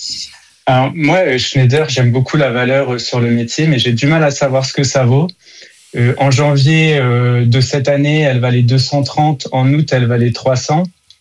Alors, moi, Schneider, j'aime beaucoup la valeur sur le métier, mais j'ai du mal à savoir ce que ça vaut. Euh, en janvier euh, de cette année, elle valait deux cent trente. En août, elle valait trois cents.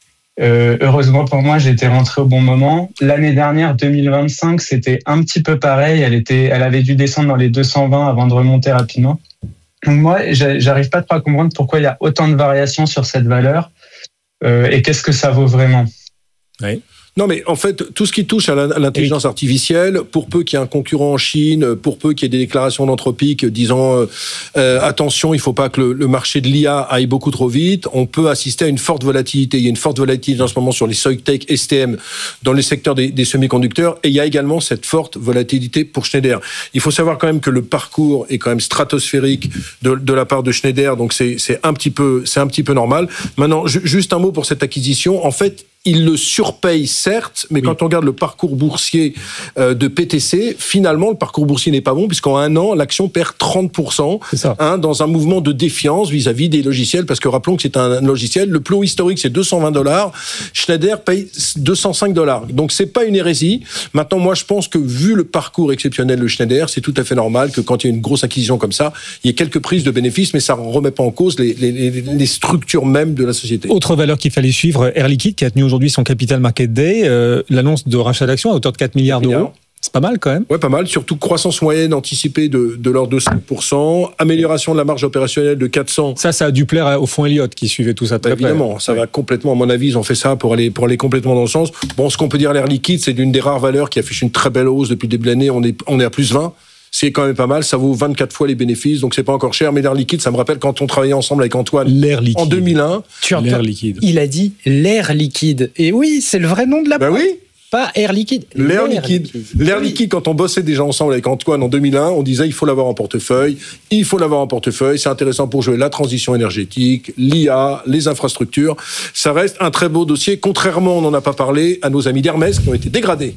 Euh, heureusement pour moi, j'étais rentré au bon moment. L'année dernière, deux mille vingt-cinq, c'était un petit peu pareil. Elle était, elle avait dû descendre dans les deux cent vingt avant de remonter rapidement. Donc moi, j'arrive pas trop à comprendre pourquoi il y a autant de variations sur cette valeur euh, et qu'est-ce que ça vaut vraiment. Oui. Non, mais en fait, tout ce qui touche à l'intelligence artificielle, pour peu qu'il y ait un concurrent en Chine, pour peu qu'il y ait des déclarations d'Anthropic disant euh, euh, attention, il ne faut pas que le, le marché de l'I A aille beaucoup trop vite, on peut assister à une forte volatilité. Il y a une forte volatilité en ce moment sur les Soitec, S T M, dans les secteurs des, des semi-conducteurs, et il y a également cette forte volatilité pour Schneider. Il faut savoir quand même que le parcours est quand même stratosphérique de, de la part de Schneider, donc c'est, c'est un petit peu, c'est un petit peu normal. Maintenant, ju- juste un mot pour cette acquisition. En fait, il le surpaye, certes, mais oui. Quand on regarde le parcours boursier euh, de P T C, finalement, le parcours boursier n'est pas bon, puisqu'en un an, l'action perd trente pour cent, hein, dans un mouvement de défiance vis-à-vis des logiciels, parce que rappelons que c'est un logiciel, le plus haut historique, c'est deux cent vingt dollars, Schneider paye deux cent cinq dollars. Donc, c'est pas une hérésie. Maintenant, moi, je pense que, vu le parcours exceptionnel de Schneider, c'est tout à fait normal que quand il y a une grosse acquisition comme ça, il y ait quelques prises de bénéfices, mais ça ne remet pas en cause les, les, les, les structures même de la société. Autre valeur qu'il fallait suivre, Air Liquide, qui a tenu aujourd'hui aujourd'hui son Capital Market Day, euh, l'annonce de rachat d'actions à hauteur de quatre milliards d'euros. C'est pas mal quand même. Ouais, pas mal. Surtout croissance moyenne anticipée de, de l'ordre de cinq pour cent, amélioration de la marge opérationnelle de quatre cents. Ça, ça a dû plaire au fonds Elliott qui suivait tout ça très près. Évidemment, ça ouais. va complètement, à mon avis, ils ont fait ça pour aller, pour aller complètement dans le sens. Bon, ce qu'on peut dire, l'Air Liquide, c'est d'une des rares valeurs qui affiche une très belle hausse depuis le début de l'année. On est, on est à plus vingt. C'est quand même pas mal, ça vaut vingt-quatre fois les bénéfices, donc c'est pas encore cher. Mais l'air liquide, ça me rappelle quand on travaillait ensemble avec Antoine l'air liquide. En deux mille un. Tu entends, l'air liquide. Il a dit l'air liquide. Et oui, c'est le vrai nom de la boîte. Ben oui. Pas air liquide. L'air, l'air liquide. liquide. L'air oui. liquide, quand on bossait déjà ensemble avec Antoine en deux mille un, on disait il faut l'avoir en portefeuille, il faut l'avoir en portefeuille, c'est intéressant pour jouer la transition énergétique, l'I A, les infrastructures. Ça reste un très beau dossier, contrairement, on n'en a pas parlé, à nos amis d'Hermès qui ont été dégradés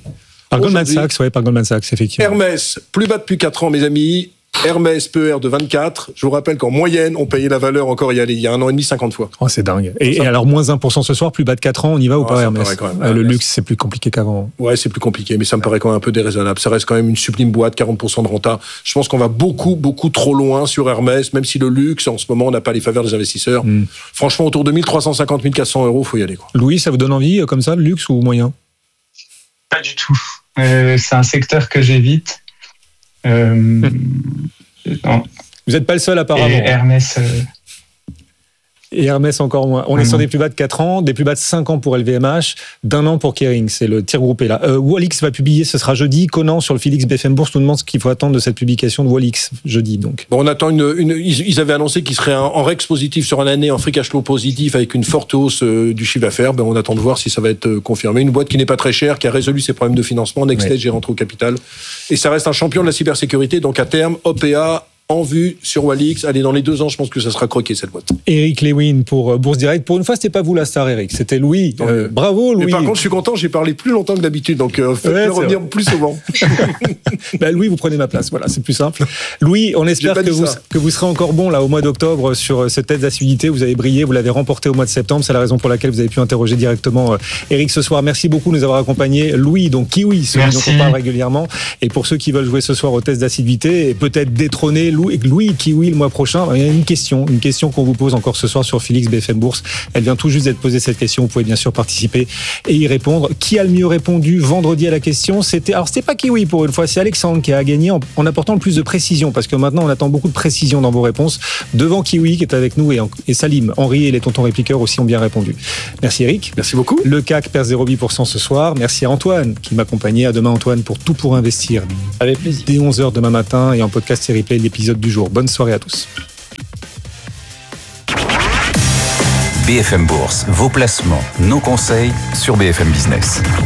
Par Goldman Sachs, ouais, par Goldman Sachs, effectivement. Hermès, plus bas depuis quatre ans, mes amis. Hermès, P E R de vingt-quatre. Je vous rappelle qu'en moyenne, on payait la valeur encore il y a, il y a un an et demi, cinquante fois. Oh, c'est dingue. Et, et alors, moins un pour cent ce soir, plus bas de quatre ans, on y va ou oh, pas, Hermès quand même, euh, Le luxe, c'est plus compliqué qu'avant. Ouais, c'est plus compliqué, mais ça me paraît quand même un peu déraisonnable. Ça reste quand même une sublime boîte, quarante pour cent de renta. Je pense qu'on va beaucoup, beaucoup trop loin sur Hermès, même si le luxe, en ce moment, on n'a pas les faveurs des investisseurs. Mm. Franchement, autour de mille trois cent cinquante, mille quatre cents euros, il faut y aller, quoi. Louis, ça vous donne envie, comme ça, le luxe ou moyen? Pas du tout. Euh, c'est un secteur que j'évite. Euh, mm. non. Vous n'êtes pas le seul apparemment. Et Hermès. Euh... Et Hermès encore moins. On mmh. est sur des plus bas de quatre ans, des plus bas de cinq ans pour L V M H, d'un an pour Kering. C'est le tir groupé là. Euh, Wallix va publier, ce sera jeudi. Conan sur le Félix B F M Bourse nous demande ce qu'il faut attendre de cette publication de Wallix jeudi. Donc. Bon, on attend une. une ils avaient annoncé qu'ils seraient en Rex positif sur une année, en free cash flow positif avec une forte hausse euh, du chiffre d'affaires. Ben, on attend de voir si ça va être euh, confirmé. Une boîte qui n'est pas très chère, qui a résolu ses problèmes de financement. Nextage ouais. est rentré au capital. Et ça reste un champion de la cybersécurité. Donc à terme, O P A. En vue sur Wallix, allez, dans les deux ans, je pense que ça sera croqué cette boîte. Eric Lewin pour Bourse Direct. Pour une fois, c'était pas vous la star, Eric, c'était Louis. Euh, bravo, Louis. Mais par contre, je suis content, j'ai parlé plus longtemps que d'habitude, donc euh, faites-le ouais, revenir vrai. plus souvent. ben, Louis, vous prenez ma place, voilà, c'est plus simple. Louis, on espère que vous, que vous serez encore bon là au mois d'octobre sur cette tête d'assiduité. Vous avez brillé, vous l'avez remporté au mois de septembre. C'est la raison pour laquelle vous avez pu interroger directement euh, Eric ce soir. Merci beaucoup de nous avoir accompagnés. Louis, donc Kiwi, celui dont on parle régulièrement. Et pour ceux qui veulent jouer ce soir au test d'assiduité et peut-être détrôner Louis, Louis Kiwi. Oui, le mois prochain, il y a une question, une question qu'on vous pose encore ce soir sur Félix B F M Bourse. Elle vient tout juste d'être posée cette question. Vous pouvez bien sûr participer et y répondre. Qui a le mieux répondu vendredi à la question? C'était, alors c'était pas Kiwi pour une fois, c'est Alexandre qui a gagné en, en apportant le plus de précision parce que maintenant on attend beaucoup de précision dans vos réponses. Devant Kiwi qui est avec nous et, et Salim, Henri et les tontons répliqueurs aussi ont bien répondu. Merci Eric. Merci beaucoup. Le C A C perd zéro virgule huit pour cent ce soir. Merci à Antoine qui m'accompagnait. À demain Antoine pour Tout pour investir. Avec plaisir. Dès onze heures demain matin et en podcast et replay l'épisode du jour. Bonne soirée à tous. B F M Bourse, vos placements, nos conseils sur B F M Business.